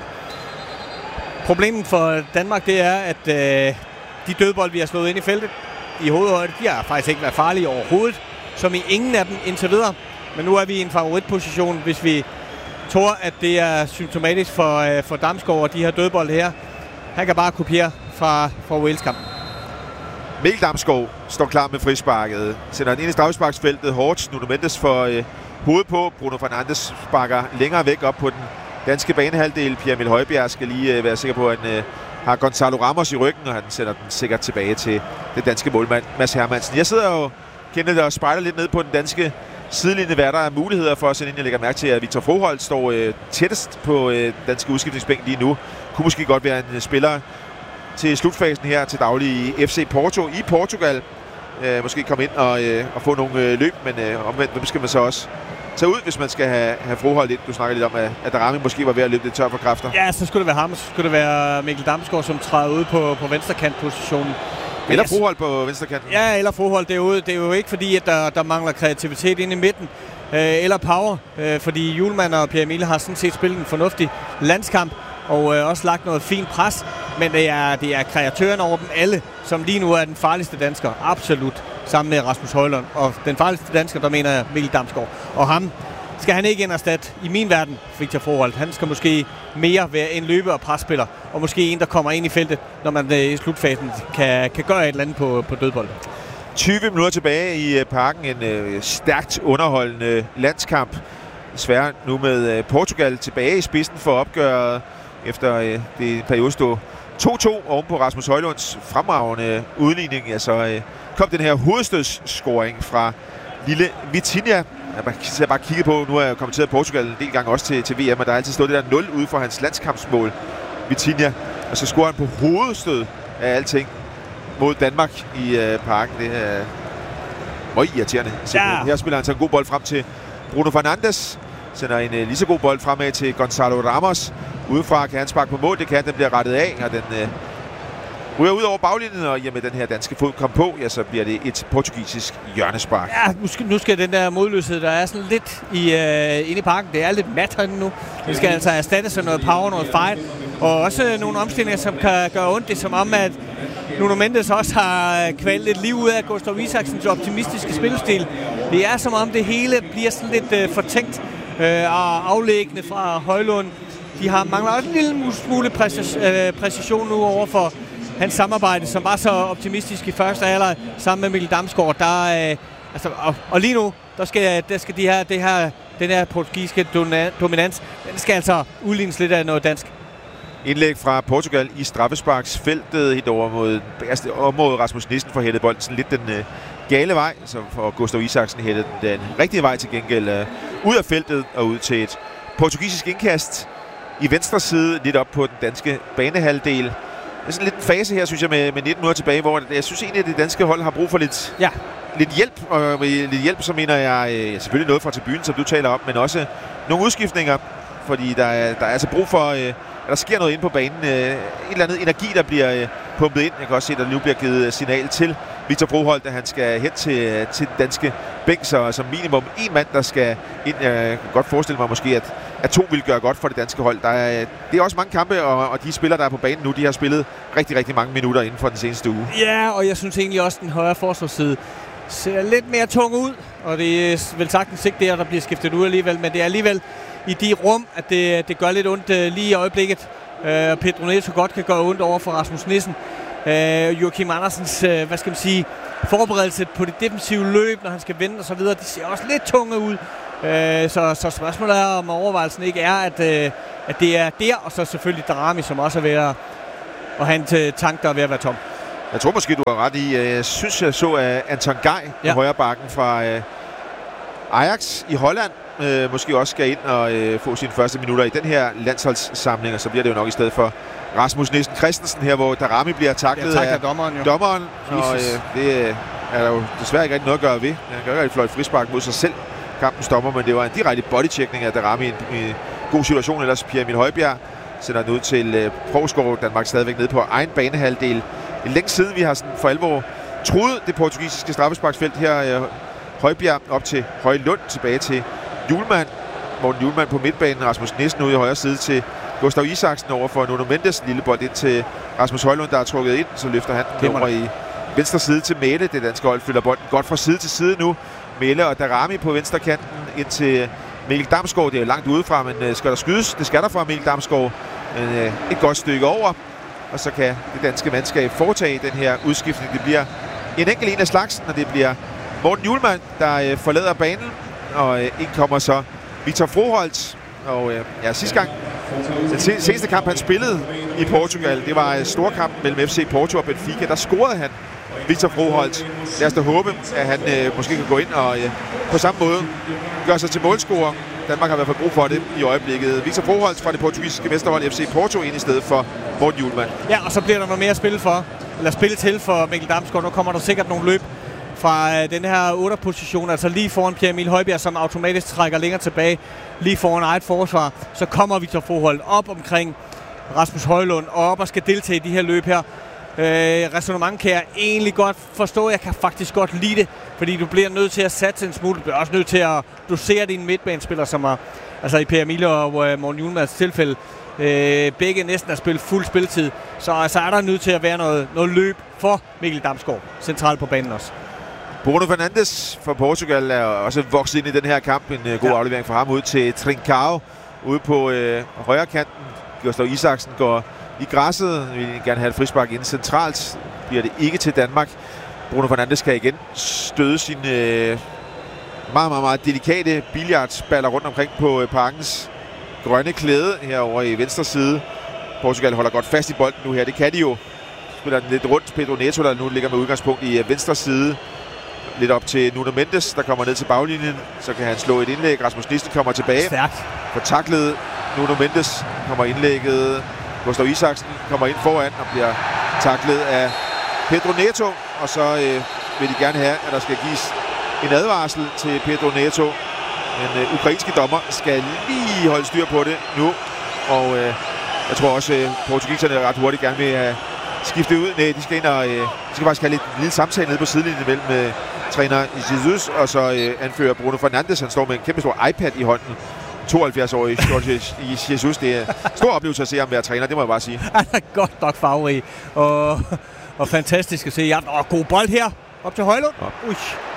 Problemet for Danmark, det er, at øh, de dødbold, vi har slået ind i feltet i hovedhøjde, de har faktisk ikke været farlige overhovedet, som i ingen af dem indtil videre. Men nu er vi i en favoritposition, hvis vi tror, at det er symptomatisk for, øh, for Damsgaard og de her dødbold her. Han kan bare kopiere fra, fra Wales-kampen. Mikkel Damsgaard står klar med frisparket. Sender den ind i straffesparksfeltet. Hårdt. Nuno Mendes får øh, hovedet på. Bruno Fernandes sparker længere væk op på den danske banehalvdel. Pierre Emil Højbjerg skal lige øh, være sikker på, at han øh, har Gonzalo Ramos i ryggen, og han sender den sikkert tilbage til den danske målmand Mads Hermansen. Jeg sidder jo kendt og spejler lidt ned på den danske sidelinje, hvad der er muligheder for at sende ind. Jeg lægger mærke til, at Victor Froholt står øh, tættest på øh, den danske udskiftningsbænk lige nu. Kunne måske godt være en spiller til slutfasen her til daglig i F C Porto i Portugal. Øh, måske komme ind og, øh, og få nogle øh, løb, men øh, omvendt, hvem skal man så også tage ud, hvis man skal have, have Froholt lidt? Du snakker lidt om, at, at Darami måske var ved at løbe lidt tør for kræfter. Ja, så skulle det være ham, så skulle det være Mikkel Damsgaard, som træder ud på, på venstrekantpositionen. Eller Froholt på venstrekanten. Ja, eller Froholt derude. Det er jo ikke fordi, at der, der mangler kreativitet inde i midten. Øh, eller power, øh, fordi Hjulmand og Pierre Emil har sådan set spillet en fornuftig landskamp, og øh, også lagt noget fint pres. Men det er, det er kreatøren over dem alle, som lige nu er den farligste dansker. Absolut. Sammen med Rasmus Højlund. Og den farligste dansker, der mener jeg Mikkel Damsgaard. Og ham skal han ikke ind og erstatte i min verden, Victor Froholt. Han skal måske mere være en løbe- og presspiller. Og måske en, der kommer ind i feltet, når man i slutfasen kan, kan gøre et eller andet på, på dødbold. tyve minutter tilbage i parken. En øh, stærkt underholdende landskamp. Desværre nu med øh, Portugal tilbage i spidsen for opgøret. Efter øh, det periode stod to to oven på Rasmus Højlunds fremragende udligning. Ja, så øh, kom den her hovedstødsscoring fra lille Vitinha. Jeg har bare kigget på, nu har jeg kommenteret Portugal en del gange også til, til V M, og der har altid stået det der nul ude for hans landskampsmål, Vitinha. Og så scorer han på hovedstød af alting mod Danmark i øh, parken. Det er meget irriterende. Ja. Her spiller han så en god bold frem til Bruno Fernandes. Sender en øh, lige så god bold fremad til Gonzalo Ramos. Udefra kan han sparke på mål, det kan den bliver rettet af, og den øh, ryger ud over baglinjen, og i og med den her danske fod kom på, ja, så bliver det et portugisisk hjørnespark. Ja, nu skal, nu skal den der modløshed, der er sådan lidt i, øh, inde i parken, det er lidt mat herinde nu. Det skal altså erstattes af noget power, noget fight, og også nogle omstillinger, som kan gøre ondt. Det er som om, at Nuno Mendes også har kvalt lidt liv ud af Gustav Isaksens optimistiske spillestil. Det er som om, det hele bliver sådan lidt øh, fortænkt øh, og aflæggende fra Højlund. De har mangler også en lille smule præcision nu over for hans samarbejde, som var så optimistisk i første halvleg sammen med Mikkel Damsgaard. Der, øh, altså, og, og lige nu, der skal, der skal de her, det her, den her portugisiske dominans, den skal altså udlignes lidt af noget dansk. Indlæg fra Portugal i straffesparksfeltet, helt over mod bagerste område. Rasmus Nissen får hættet bolden sådan lidt den øh, gale vej, så får Gustav Isaksen hættet den, den rigtige vej til gengæld øh, ud af feltet og ud til et portugisisk indkast i venstre side, lidt op på den danske banehalvdel. Det er sådan lidt en fase her, synes jeg, med, med nitten minutter tilbage, hvor jeg synes egentlig, at det danske hold har brug for lidt, ja. lidt hjælp. Og med lidt hjælp, så mener jeg øh, selvfølgelig noget fra tribunen, som du taler om, men også nogle udskiftninger, fordi der er, der er altså brug for, øh, at der sker noget inde på banen. Øh, et eller andet energi, der bliver øh, pumpet ind. Jeg kan også se, at der nu bliver givet signal til Victor Froholt, at han skal hen til, til den danske bænk, så som minimum en mand, der skal ind. Jeg kan godt forestille mig måske, at, at to vil gøre godt for det danske hold. Der er, det er også mange kampe, og, og de spillere, der er på banen nu, de har spillet rigtig, rigtig mange minutter inden for den seneste uge. Ja, og jeg synes egentlig også, at den højre forsvarsside ser lidt mere tung ud, og det er vel sagtens ikke der, der bliver skiftet ud alligevel, men det er alligevel i de rum, at det, det gør lidt ondt uh, lige i øjeblikket. Uh, Pedro Neto godt kan gøre ondt over for Rasmus Nissen. Uh, Joachim Andersens, uh, hvad skal man sige, forberedelse på det defensive løb, når han skal vende og så videre, det ser også lidt tunge ud. Uh, så, så spørgsmålet er, om overvejelsen ikke er, at, uh, at det er der, og så selvfølgelig Darami, som også er ved at, at have en tank, der er ved at være tom. Jeg tror måske, du har ret i. Jeg synes, jeg så uh, Anton Gej på ja. højre bakken fra uh, Ajax i Holland. Uh, måske også skal ind og uh, få sine første minutter i den her landsholdssamling, og så bliver det jo nok i stedet for Rasmus Nissen Christensen her, hvor Darami bliver taklet ja, af dommeren. Jo. dommeren og, uh, det, er der jo desværre ikke rigtig noget at gøre ved. Han kan jo ikke fløjt frispark mod sig selv, kampen stopper, men det var en direkte bodytjekning af Darami i en, en god situation. Ellers Pierre Emil Højbjerg sender den ud til øh, Provsgaard. Danmark stadigvæk nede på egen banehalvdel. Det er længe siden, vi har sådan for alvor troet det portugisiske straffesparksfelt her. Øh, Højbjerg op til Højlund, tilbage til Hjulmand. Morten Hjulmand på midtbanen, Rasmus Nielsen ude i højre side til Gustav Isaksen over for Nuno Mendes. Lille bold ind til Rasmus Højlund, der er trukket ind. Så løfter han den over i venstre side til Mæle. Det danske hold fylder bolden godt fra side til side nu. Mæle og Darami på venstre kanten ind til Mikkel Damsgaard. Det er langt udefra, men skal der skydes? Det skal der fra Mikkel Damsgaard. Men, øh, et godt stykke over. Og så kan det danske mandskab foretage den her udskiftning. Det bliver en enkelt en af slagsen, og det bliver Morten Hjulmand, der øh, forlader banen. Og øh, ind kommer så Victor Froholt. Og øh, ja, sidste gang, den seneste kamp, han spillede i Portugal, det var storkampen mellem F C Porto og Benfica. Der scorede han, Victor Froholt. Lad os da håbe, at han øh, måske kan gå ind og øh, på samme måde gøre sig til målscorer. Danmark har i hvert fald brug for det i øjeblikket. Victor Froholt fra det portugisiske mesterhold F C Porto ind i stedet for Morten Hjulmand. Ja, og så bliver der noget mere at spille for, eller spille til for Mikkel Damsgaard. Nu kommer der sikkert nogle løb fra øh, den her otter position, altså lige foran Pierre Emil Højbjerg, som automatisk trækker længere tilbage, lige foran eget forsvar. Så kommer Victor Froholt op omkring Rasmus Højlund og op og skal deltage i de her løb her. Øh, Ræsonnement kan jeg egentlig godt forstå. Jeg kan faktisk godt lide det, fordi du bliver nødt til at satse en smule. Du bliver også nødt til at dosere dine midtbanespillere, som er, altså i Per Emil og uh, Morten Hjulmands tilfælde, øh, begge næsten at spille fuld spilletid. Så altså, er der nødt til at være noget, noget løb for Mikkel Damsgaard, centralt på banen også. Bruno Fernandes fra Portugal er også vokset ind i den her kamp. En uh, god ja. aflevering fra ham ud til Trincao ude på øh, højre kanten. Gustav Isaksen går i græsset. Vi vil gerne have et frispark inden centralt. Bliver det ikke til Danmark. Bruno Fernandes skal igen støde sine øh, meget, meget, meget delikate billiardsballer rundt omkring på øh, parkens grønne klæde herovre i venstre side. Portugal holder godt fast i bolden nu her. Det kan de jo. Spiller den lidt rundt. Pedro Neto, der nu ligger med udgangspunkt i øh, venstre side. Lidt op til Nuno Mendes, der kommer ned til baglinjen. Så kan han slå et indlæg. Rasmus Nielsen kommer tilbage. Stærkt. For taklet Nuno Mendes kommer indlægget. Gustav Isaksen kommer ind foran og bliver taklet af Pedro Neto. Og så øh, vil de gerne have, at der skal gives en advarsel til Pedro Neto. Men øh, ukrainske dommer skal lige holde styr på det nu. Og øh, jeg tror også, at øh, portugiserne ret hurtigt gerne vil have skiftet ud. Nej, de skal ind og øh, de skal faktisk have lidt en lille samtale nede på sidelinjen mellem øh, træner Jesus og så øh, anfører Bruno Fernandes. Han står med en kæmpe stor iPad i hånden. tooghalvfjerds-årig Jesus. Det er en stor oplevelse at se ham være træner, det må jeg bare sige. Han er godt nok farverig og, og fantastisk at se. Ja, og god bold her op til Højlund. Ui.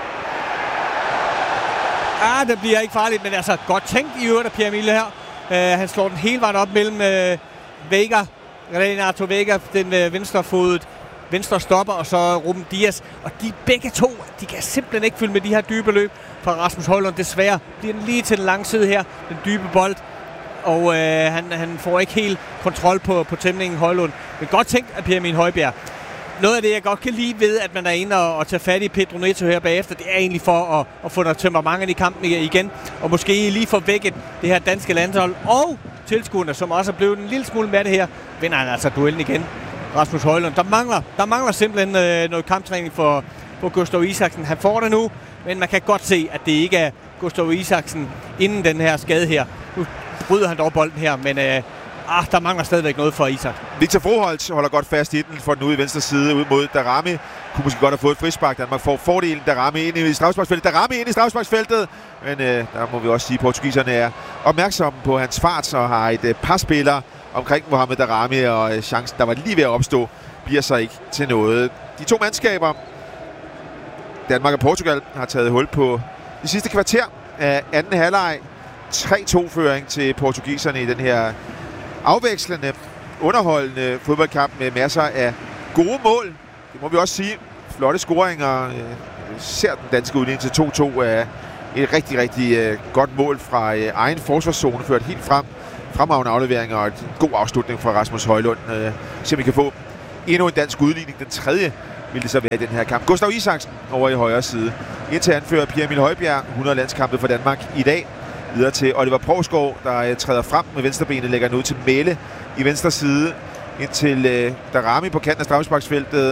Ah, det bliver ikke farligt, men altså godt tænkt i øvrigt af Pierre Emil her. Uh, han slår den hele vejen op mellem uh, Vega, Renato Vega, den uh, venstrefodet venstre stopper, og så Ruben Dias. Og de begge to, de kan simpelthen ikke følge med de her dybe løb fra Rasmus Højlund. Desværre bliver den lige til den lange side her, den dybe bold. Og øh, han, han får ikke helt kontrol på, på tæmningen Højlund. Men godt tænkt af Pierre Emil Højbjerg. Noget af det, jeg godt kan lide ved, at man er inde og, og tager fat i Pedro Neto her bagefter, det er egentlig for at, at få noget temperament i kampen igen. Og måske lige få vækket det her danske landshold. Og tilskuerne, som også er blevet en lille smule med det her, vinder han altså duellen igen. Rasmus Højlund. Der mangler, der mangler simpelthen øh, noget kamptræning for, for Gustav Isaksen. Han får det nu, men man kan godt se, at det ikke er Gustav Isaksen inden den her skade her. Nu bryder han dog bolden her, men øh, ah, der mangler stadigvæk noget for Isaksen. Victor Froholt holder godt fast i den, får den ud i venstre side ud mod Darami. Kunne måske godt have fået et frispark. Danmark får fordelen. Darami ind i straffesparksfeltet. Darami ind i straffesparksfeltet. Men øh, der må vi også sige, at portugiserne er opmærksomme på hans fart og har et øh, par spillere omkring Mohamed Darami, og øh, chancen, der var lige ved at opstå, bliver så ikke til noget. De to mandskaber, Danmark og Portugal, har taget hul på de sidste kvarter af anden halvleg. tre to-føring til portugiserne i den her afvekslende, underholdende fodboldkamp med masser af gode mål. Det må vi også sige. Flotte scoringer. Ser den danske udligning til to to af et rigtig, rigtig uh, godt mål fra uh, egen forsvarszone, ført helt frem. Fremragende afleveringer og en god afslutning fra Rasmus Højlund. Uh, så vi kan få endnu en dansk udligning. Den tredje vil det så være i den her kamp. Gustav Isaksen over i højre side. Indtil anfører Pierre Emil Højbjerg, hundrede landskampe for Danmark i dag. Videre til Oliver Provsgaard, der uh, træder frem med venstrebenet, lægger den ud til Mæle i venstre side. Indtil uh, Darami på kanten af straffesparksfeltet.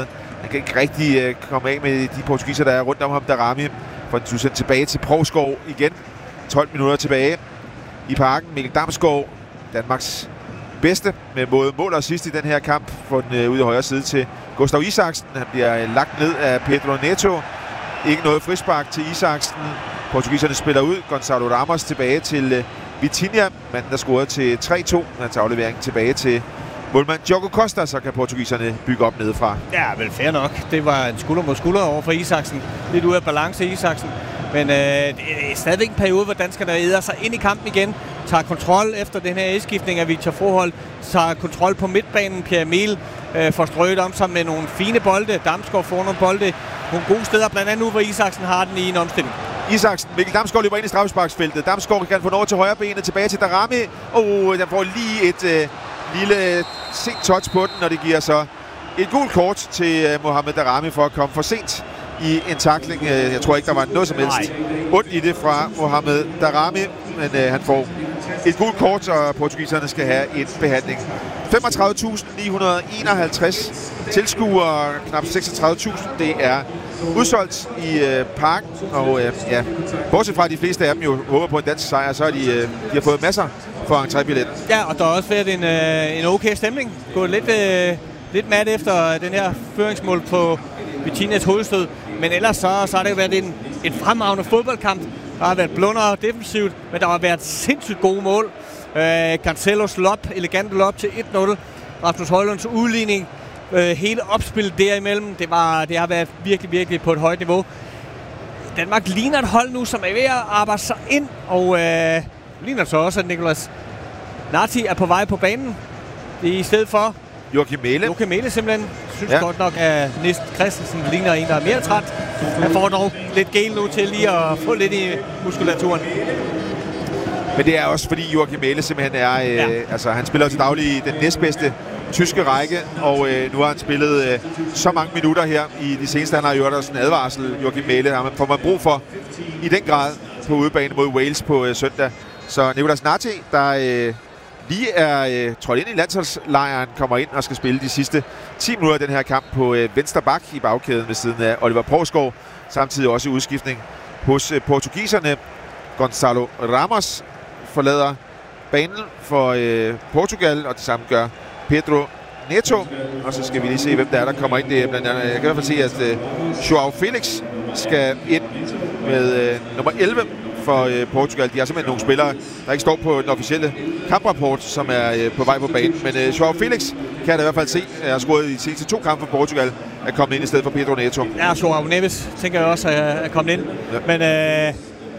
han kan ikke rigtig øh, komme af med de portugiser, der er rundt om ham. Darami får den sendt tilbage til Provskov igen. tolv minutter tilbage i parken. Mikkel Damsgaard, Danmarks bedste med både mål og sidst i den her kamp, får den øh, ud i højre side til Gustav Isaksen. Han bliver øh, lagt ned af Pedro Neto. Ikke noget frispark til Isaksen. Portugiserne spiller ud. Gonçalo Ramos tilbage til øh, Vitinha. Manden, der scorede til tre to. Hans aflevering tilbage til målmand Diogo Costa, så kan portugiserne bygge op nedefra. Ja, vel fair nok. Det var en skulder mod skulder over for Isaksen. Lidt ude af balance Isaksen. Men øh, det er stadigvæk en periode, hvor danskerne æder sig ind i kampen igen. Tager kontrol efter den her indskiftning af Victor Froholt. Tager kontrol på midtbanen. Pierre Emil øh, får strøget om sig med nogle fine bolde. Damsgaard får nogle bolde. Nogle gode steder, blandt andet nu, hvor Isaksen har den i en omstilling. Isaksen, Mikkel Damsgaard løber ind i straffesparksfeltet. Damsgaard kan få den over til højre benet, tilbage til Darami. Og oh, den får lige et øh, lille sent touch på den, og det giver så et gult kort til øh, Mohamed Darami for at komme for sent i en tackling. Jeg tror ikke, der var noget som helst ondt i det fra Mohamed Darami, men øh, han får et gult kort, og portugiserne skal have en behandling. femogtredive tusind ni hundrede enoghalvtreds tilskuere, knap seksogtredive tusind. Det er udsolgt i øh, parken, og øh, ja, bortset fra de fleste af dem jo håber på en dansk sejr, så har de, øh, de har fået masser for entrébilletten. Ja, og der har også været en, øh, en okay stemning. Gået lidt, øh, lidt mat efter den her føringsmål på Vitinhas hovedstød. Men ellers så, så har det jo været en, en fremragende fodboldkamp. Der har været blunder defensivt, men der har været sindssygt gode mål. Øh, Cancelos lop, elegant lop til et nul. Rasmus Højlunds udligning. Øh, hele opspillet derimellem, det, var, det har været virkelig, virkelig på et højt niveau. Danmark ligner et hold nu, som er ved at arbejde sig ind, og øh, ligner så også, at Nicolas Nati er på vej på banen. Det er i stedet for Joachim Mæhle. Joachim Mæhle simpelthen. Synes ja. godt nok, at Nist Christensen ligner en, der er mere træt. Han får dog lidt gel nu til lige at få lidt i muskulaturen. Men det er også fordi Joachim Mæhle simpelthen er, øh, ja. altså han spiller til daglig i den næstbedste tyske række, og øh, nu har han spillet øh, så mange minutter her i de seneste. Han har gjort også en advarsel, Joachim Mæhle, har man, får man brug for i den grad på udebane mod Wales på øh, søndag. Så Nicolas Nati, der øh, lige er øh, trådt ind i landsholdslejren, kommer ind og skal spille de sidste ti minutter af den her kamp på øh, venstre bak i bagkæden ved siden af Oliver Provskov. Samtidig også udskiftning hos øh, portugiserne. Gonçalo Ramos forlader banen for øh, Portugal, og det samme gør Pedro Neto. Og så skal vi lige se, hvem der er, der kommer ind. Det er blandt andet, jeg kan i hvert fald se, at øh, Joao Felix skal ind med øh, nummer elleve for øh, Portugal. De har simpelthen nogle spillere, der ikke står på den officielle kamprapport, som er øh, på vej på banen. Men øh, Joao Felix kan jeg da i hvert fald se, at har scoret i de seneste to kampe for Portugal, er kommet ind i stedet for Pedro Neto. Ja, Joao Neves tænker jeg også er kommet ind. Ja. Men øh,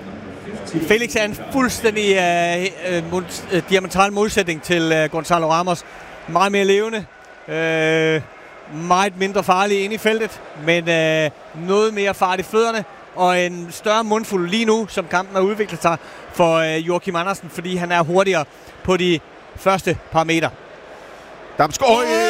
Felix er en fuldstændig øh, øh, mod, øh, diametral modsætning til øh, Gonçalo Ramos. Meget mere levende, øh, meget mindre farlig inde i feltet, men øh, noget mere fart i fødderne, og en større mundfuld lige nu, som kampen har udviklet sig for øh, Joachim Andersen, fordi han er hurtigere på de første par meter. Damsgaard,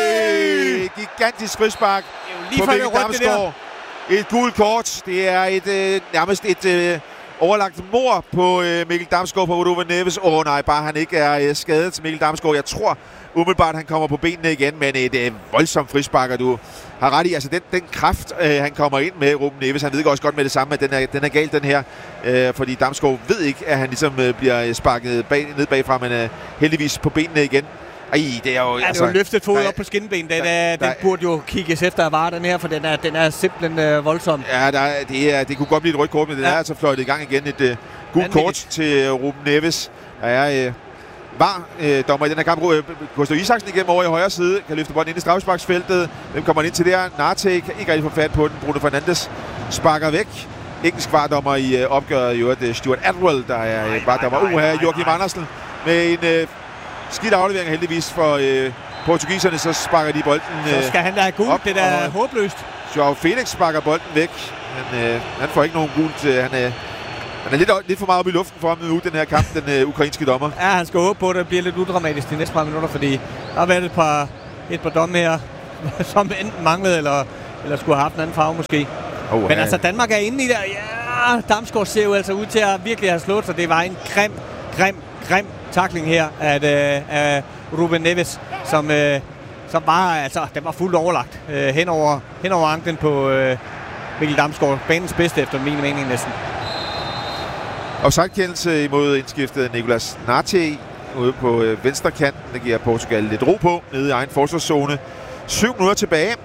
øh, gigantisk frispark på Mikkel Damsgaard. Et gult kort, det er et øh, nærmest et øh, overlagt mord på øh, Mikkel Damsgaard på Ruben Neves. Åh oh, nej, bare han ikke er øh, skadet til Mikkel Damsgaard. Jeg tror umiddelbart, han kommer på benene igen, men et øh, voldsomt frispark, og du har ret i, altså den, den kraft, øh, han kommer ind med, Ruben Neves, han ved også godt med det samme, at den er, den er galt, den her, øh, fordi Damsgaard ved ikke, at han ligesom øh, bliver sparket bag, ned bagfra, men øh, heldigvis på benene igen. Ej, det er jo... Ja, altså, det er jo løftet fod op på skinben. Den, der, den burde jo kigges efter at vare, den her, for den er, den er simpelthen øh, voldsom. Ja, der, det, er, det kunne godt blive et rødt kort, men den ja. er altså fløjtet i gang igen. Et øh, gult kort til uh, Ruben Neves. Der er øh, var øh, dommer i den her kamp. Øh, Gustav Isaksen igennem over i højre side. Kan løfte bolden ind i straffesparksfeltet. Hvem kommer ind til der? Narte kan ikke rigtig få fat på den. Bruno Fernandes sparker væk. Engelsk vardommer i øh, opgøret. Jo, det er Stuart Atwell, der er øh, vardommer. Uha, Joachim Andersen med en... Øh, skidt aflevering heldigvis for øh, portugiserne, så sparker de bolden øh, så skal han da have gult, det der er håbløst. Joao Felix sparker bolden væk, men øh, han får ikke nogen gult. Øh, han, øh, han er lidt, lidt for meget oppe i luften for ham nu, den her kamp, den øh, ukrainske dommer. Ja, han skal håbe på, at det bliver lidt udramatisk de næste par minutter, fordi der har været et par, et par domme her, som enten manglede, eller, eller skulle have haft en anden farve måske. Oh, men ja. altså, Danmark er inde i der. Ja, Damsgaard ser jo altså ud til at virkelig have slået, så det var en grim, grim, grim tackling her af, øh, af Ruben Neves, som, øh, så var altså, den var fuldt overlagt øh, hen, over, hen over anklen på øh, Mikkel Damsgaard. Banens bedste efter min mening næsten. Offside-kendelse imod indskiftet Nicolas Nate ude på øh, venstre kanten. Det giver Portugal lidt ro på nede i egen forsvarszone. Syv minutter tilbage.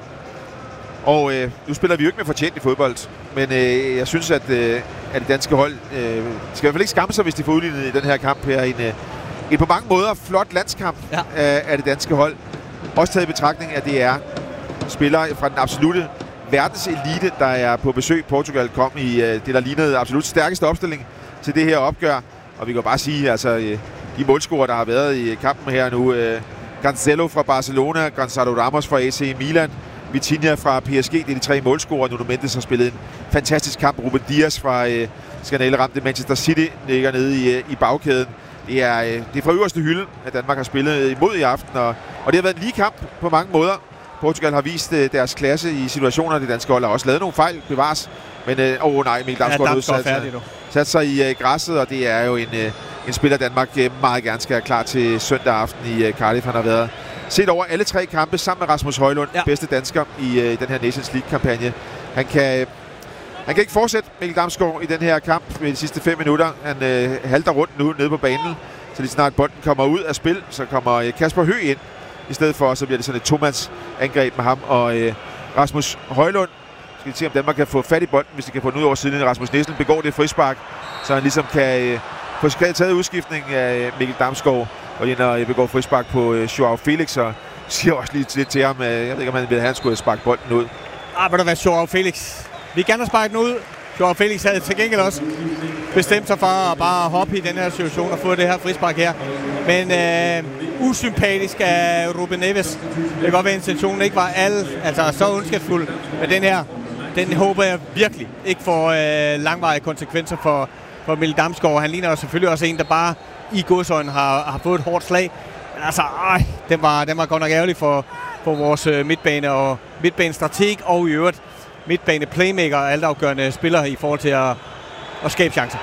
Og øh, nu spiller vi jo ikke med fortjent i fodbold. Men øh, jeg synes, at, øh, at det danske hold øh, skal i hvert fald ikke skamme sig, hvis de får udlignet i den her kamp her. En, øh, en på mange måder flot landskamp ja. af, af det danske hold. Også taget i betragtning, at det er spillere fra den absolute verdenselite, der er på besøg. Portugal kom i øh, det, der lignede absolut stærkeste opstilling til det her opgør. Og vi kan bare sige, altså øh, de målscorer, der har været i kampen her nu. Øh, Cancelo fra Barcelona, Gonzalo Ramos fra A C Milan, Vitinha fra P S G, det er de tre målscorer. Nuno Mendes har spillet en fantastisk kamp. Ruben Dias fra øh, skandaleramte Manchester City ligger nede i, øh, i bagkæden. Det er, øh, det er fra øverste hylde, at Danmark har spillet imod i aften, og, og det har været en lige kamp på mange måder. Portugal har vist øh, deres klasse i situationer. Det danske hold har også lavet nogle fejl, bevares. Men, øh, åh nej, Mikkel Damsgaard har sat, sat sig i øh, græsset, og det er jo en, øh, en spiller, Danmark øh, meget gerne skal have klar til søndag aften i øh, Cardiff. Han har været set over alle tre kampe sammen med Rasmus Højlund, ja. bedste dansker i øh, den her Nations League-kampagne. Han kan, øh, han kan ikke fortsætte, Mikkel Damsgaard, i den her kamp med de sidste fem minutter. Han øh, halter rundt nu nede på banen, så lige snart bolden kommer ud af spil, så kommer øh, Kasper Høgh ind. I stedet for, så bliver det sådan et to-mands-angreb med ham og øh, Rasmus Højlund. Skal vi se, om Danmark kan få fat i bolden, hvis de kan få den ud over siden. Rasmus Nielsen begår det frispark, så han ligesom kan øh, få taget udskiftning af øh, Mikkel Damsgaard. Og ind og begår frispark på øh, Joao Felix, og siger også lige lidt til ham. Øh, jeg ved ikke, om han ville have, han skulle sparke bolden ud. Ah, vil der være Joao Felix? Vi kan gerne sparke den ud. Joao Felix havde til gengæld også bestemt sig for at bare hoppe i den her situation og få det her frispark her. Men øh, usympatisk af Ruben Neves. Det kan godt være, at intentionen ikke var alle, altså så ondskabsfuld. Men den her, den håber jeg virkelig ikke får øh, langvarige konsekvenser for, for Mikkel Damsgaard. Han ligner jo selvfølgelig også en, der bare i godsøjne har, har fået et hårdt slag. Men altså, ej, den var, den var godt nok ærgerlig for, for vores øh, midtbane og midtbanestrateg og i øvrigt midtbane playmaker og altafgørende spillere i forhold til at, at skabe chancer.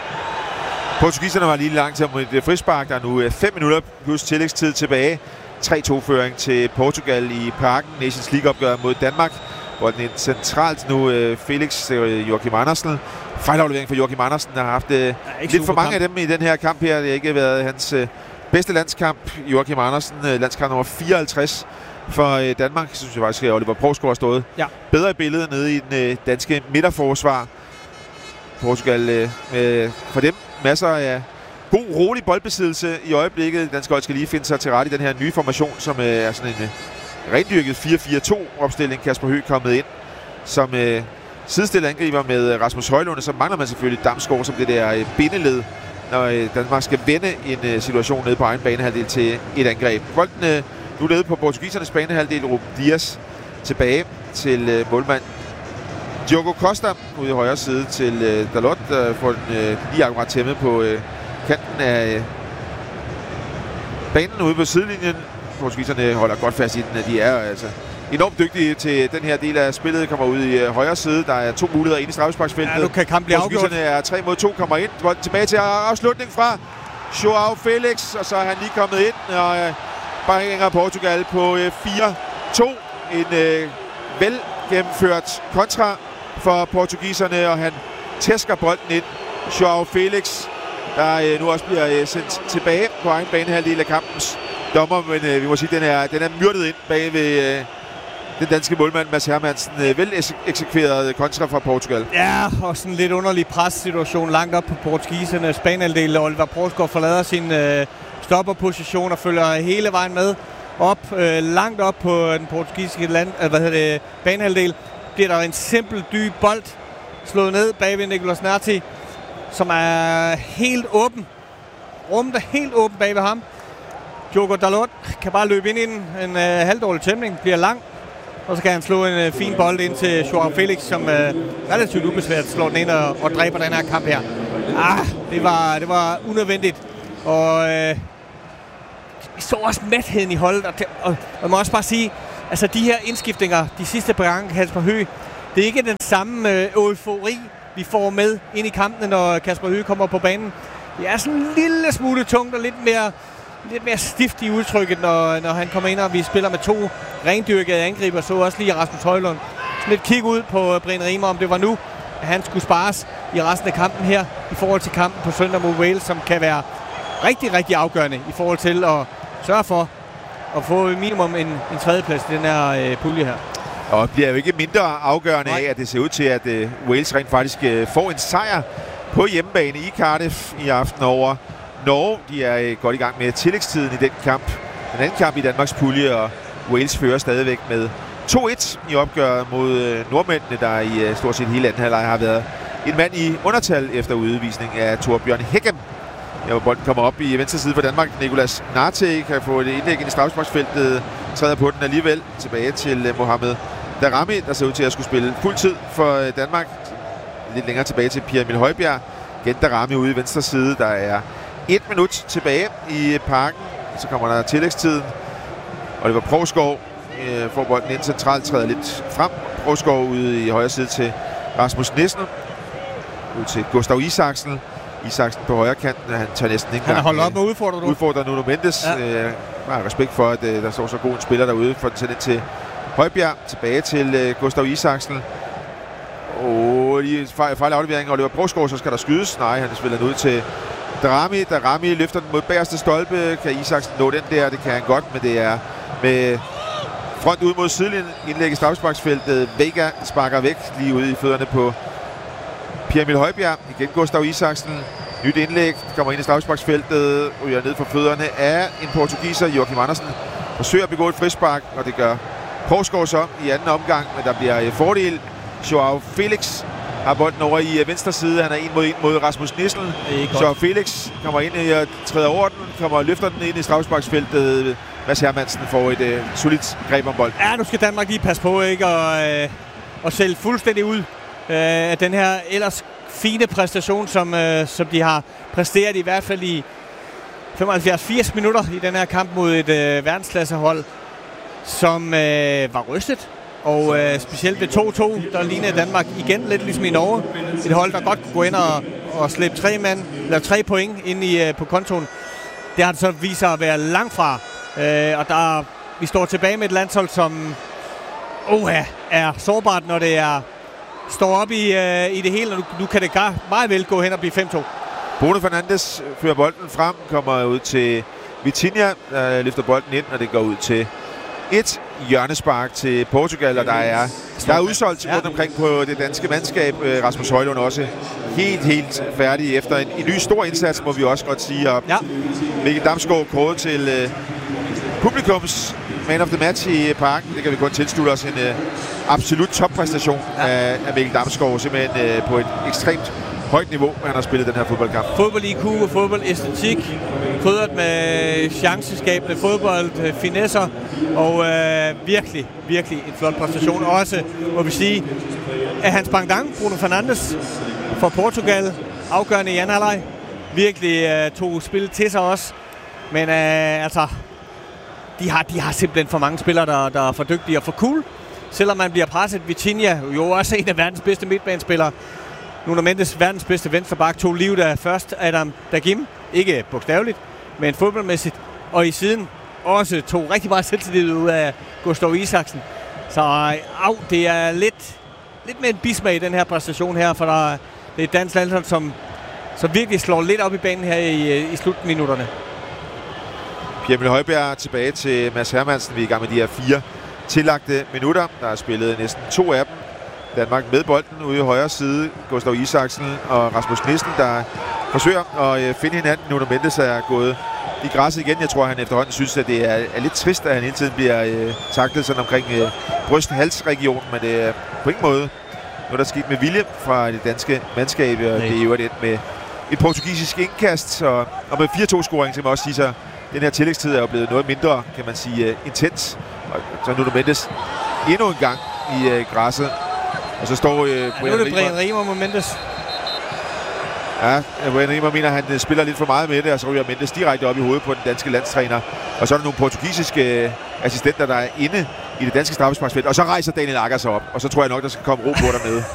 Portugiserne var lige langt til et frispark. Der er nu fem minutter plus tillægstid tilbage. tre to-føring til Portugal i Parken. Nations League-opgør mod Danmark. Hvor den er centralt nu Felix Joachim Andersen. Fejlaflevering for Joachim Andersen har haft ja, lidt for mange kamp af dem i den her kamp her. Det har ikke været hans bedste landskamp. Joachim Andersen, landskamp nummer fireoghalvtreds for Danmark. Jeg synes jeg faktisk, at Oliver Poulsgaard har stået ja. bedre i billedet nede i den danske midterforsvar. Portugal øh, for dem masser af god, rolig boldbesiddelse i øjeblikket. Dansk hold skal lige finde sig til rette i den her nye formation, som øh, er sådan en øh, rendyrket fire fire to-opstilling. Kasper Høgh kommet ind som øh, sidestillet angriber med Rasmus Højlund, så mangler man selvfølgelig Damsgaard som det der øh, bindeled, når øh, Danmark skal vende en øh, situation nede på egen banehalvdel til et angreb. Bolden øh, nu nede på portugisernes banehalvdel. Ruben Dias tilbage til øh, målmand Diogo Costa ude i højre side til øh, Dalot, der får den øh, lige akkurat tæmmet på øh, kanten af øh, banen ude på sidelinjen. Portugiserne holder godt fast i den. De er altså enormt dygtige til den her del af spillet. Kommer ud i øh, højre side. Der er to muligheder inde i straffesparksfeltet. Ja, nu kan kampen blive afgjort. Portugiserne er tre mod to, kommer ind. Bolden tilbage til afslutning fra Joao Felix, og så er han lige kommet ind og øh, bringer Portugal på øh, fire to. En øh, vel gennemført kontra for portugiserne, og han tæsker bolden ind. Joao Felix, der øh, nu også bliver øh, sendt tilbage på egen banehalvdel af kampens dommer, men øh, vi må sige, den er, den er myrdet ind bag ved øh, den danske målmand Mads Hermansen. Øh, vel eksekveret kontra fra Portugal. Ja, og sådan en lidt underlig pressituation langt op på portugisernes banehalvdel. Oliver Poulsgaard forlader sin øh, stopperposition og følger hele vejen med op, øh, langt op på den portugisiske land, øh, hvad hedder det, banehalvdel. Bliver der en simpel, dyb bold slået ned bag ved Nicolas Nate, som er helt åben. Rummet er helt åben bag ved ham. Diogo Dalot kan bare løbe ind i den. En øh, halvdårlig tæmning, bliver lang. Og så kan han slå en øh, fin bold ind til Joao Felix, som øh, relativt ubesværet slår den ind og, og dræber den her kamp her. Ah, det var, det var unødvendigt. Og øh, vi så også mætheden i holdet. Og, og, og jeg må også bare sige, altså de her indskiftninger, de sidste par gange, Kasper Høgh, det er ikke den samme øh, eufori, vi får med ind i kampene, når Kasper Høgh kommer på banen. Det er sådan en lille smule tungt og lidt mere lidt mere stift i udtrykket, når, når han kommer ind, og vi spiller med to rendyrkede angriber. Så også lige Rasmus Højlund. Sådan lidt kig ud på Brian Riemer, om det var nu, at han skulle spares i resten af kampen her, i forhold til kampen på søndag mod Wales, som kan være rigtig, rigtig afgørende i forhold til at sørge for at få minimum en, en tredjeplads i den her øh, pulje her. Og det bliver jo ikke mindre afgørende Nej. af, at det ser ud til, at uh, Wales rent faktisk uh, får en sejr på hjemmebane i Cardiff i aften over Norge. De er uh, godt i gang med tillægstiden i den kamp. Den anden kamp i Danmarks pulje, og Wales fører stadigvæk med to et i opgøret mod uh, nordmændene, der i uh, stort set hele anden halvleg har været en mand i undertal efter udvisning af Torbjørn Hækkem. Ja, hvor bolden kommer op i venstre side for Danmark. Nicolas Nate kan få et indlæg ind i straffesparksfeltet, træder på den alligevel. Tilbage til uh, Mohamed Daramy, der ser ud til at skulle spille fuld tid for uh, Danmark. Lidt længere tilbage til Pierre Emil Højbjerg. Igen Daramy ude i venstre side. Der er et minut tilbage i parken. Så kommer der tillægstiden. Oliver Provskov uh, får bolden ind centralt, træder lidt frem. Provskov ude i højre side til Rasmus Nissen. Ud til Gustav Isaksen. Isaksen på højre kanten, han tager næsten ikke. Han har holdt op med udfordrer nu. Udfordrer Nuno Mendes. Ja. Øh, har respekt for, at øh, der står så god en spiller derude, for den sendt til Højbjerg. Tilbage til øh, Gustav Isaksen. Og lige fejl, fejl aflevering. Oliver Provskov, så skal der skydes. Nej, han spiller den ud til Daramy. Daramy løfter den mod bagerste stolpe. Kan Isaksen nå den der? Det kan han godt, men det er med front ud mod sidelinjen. Indlæg i straffesparksfeltet. Vega sparker væk lige ude i fødderne på Pierre Emil Højbjerg. Igen Gustav Isaksen. Nyt indlæg. Kommer ind i straffesparksfeltet. Ryger ned for fødderne af en portugiser. Joachim Andersen forsøger at begå et frispark, og det gør Provskov så i anden omgang, men der bliver fordel. Joao Felix har bolden over i venstre side. Han er en mod en mod Rasmus Nissen. Joao Felix kommer ind og træder over den. Kommer og løfter den ind i straffesparksfeltet. Mads Hermansen får et uh, solidt greb om bolden. Ja, nu skal Danmark lige passe på, ikke? Og, øh, og sælge fuldstændig ud af den her ellers fine præstation, som, øh, som de har præsteret i hvert fald i femoghalvfjerds til firs minutter i den her kamp mod et øh, verdensklassehold, som øh, var rystet. Og øh, specielt ved to to, der lignede Danmark igen lidt ligesom i Norge. Et hold, der godt kunne gå ind og, og slæbe tre, mand, eller tre point ind i, øh, på kontoen. Det har det så vist sig at være langt fra. Øh, og der, vi står tilbage med et landshold, som oh, er sårbart, når det er står op i, øh, i det hele, og nu, nu kan det meget vel gå hen og blive fem to. Bruno Fernandes fører bolden frem, kommer ud til Vitinha, der løfter bolden ind, og det går ud til et hjørnespark til Portugal, og der er, der er udsolgt rundt omkring på det danske mandskab. Rasmus Højlund også helt, helt færdig efter en, en ny stor indsats, må vi også godt sige. Og ja. Mikkel Damsgaard kåret til uh, publikums man of the match i parken. Det kan vi kun tilslutte os en uh, absolut toppræstation ja. af, af Mikkel Damsgaard, simpelthen uh, på et ekstremt højt niveau, han har spillet den her fodboldkamp. Fodbold I Q og fodboldæstetik, krydret med chanceskabende fodbold, finesser, og øh, virkelig, virkelig en flot præstation. Også, må vi sige, at hans pendant, Bruno Fernandes, for Portugal, afgørende i anden halvleg, virkelig øh, tog spillet til sig også. Men øh, altså, de har, de har simpelthen for mange spillere, der, der er for dygtige og for cool. Selvom man bliver presset, Vitinha, jo også en af verdens bedste midtbanespillere, Nuno Mendes, verdens bedste venstreback, tog livet af først Adam Dagim, ikke bogstaveligt, men fodboldmæssigt, og i siden også tog rigtig meget selvtillid ud af Gustav Isaksen. Så au, det er lidt, lidt med en bismag i den her præstation her, for der, det er et dansk landshold, som, som virkelig slår lidt op i banen her i, i slutminutterne. Pierre Emil Højbjerg tilbage til Mads Hermansen. Vi er i gang med de her fire tillagte minutter. Der er spillet næsten to af dem. Danmark med bolden ude i højre side. Gustav Isaksen og Rasmus Nissen, der forsøger at finde hinanden. Nuno Mendes er gået i græsset igen. Jeg tror, han efterhånden synes, at det er, er lidt trist, at han hele tiden bliver øh, taklet sådan omkring øh, bryst-hals-regionen, men det er på ingen måde noget, der er sket med vilje fra det danske mandskab. Og det er jo et med et portugisisk indkast, og, og med fire to-scoring, som også sige sig, den her tillægstid er jo blevet noget mindre, kan man sige, uh, intens. Og så Nuno Mendes endnu en gang i uh, græsset. Og så står uh, ja, nu er det Brian Riemer mod Mendes. Ja, Brian Riemer mener, at han spiller lidt for meget med det, og så ryger Mendes direkte op i hovedet på den danske landstræner. Og så er der nogle portugisiske uh, assistenter, der er inde i det danske straffesparksfelt. Og så rejser Daniel Agger sig op, og så tror jeg nok, der skal komme ro på dernede.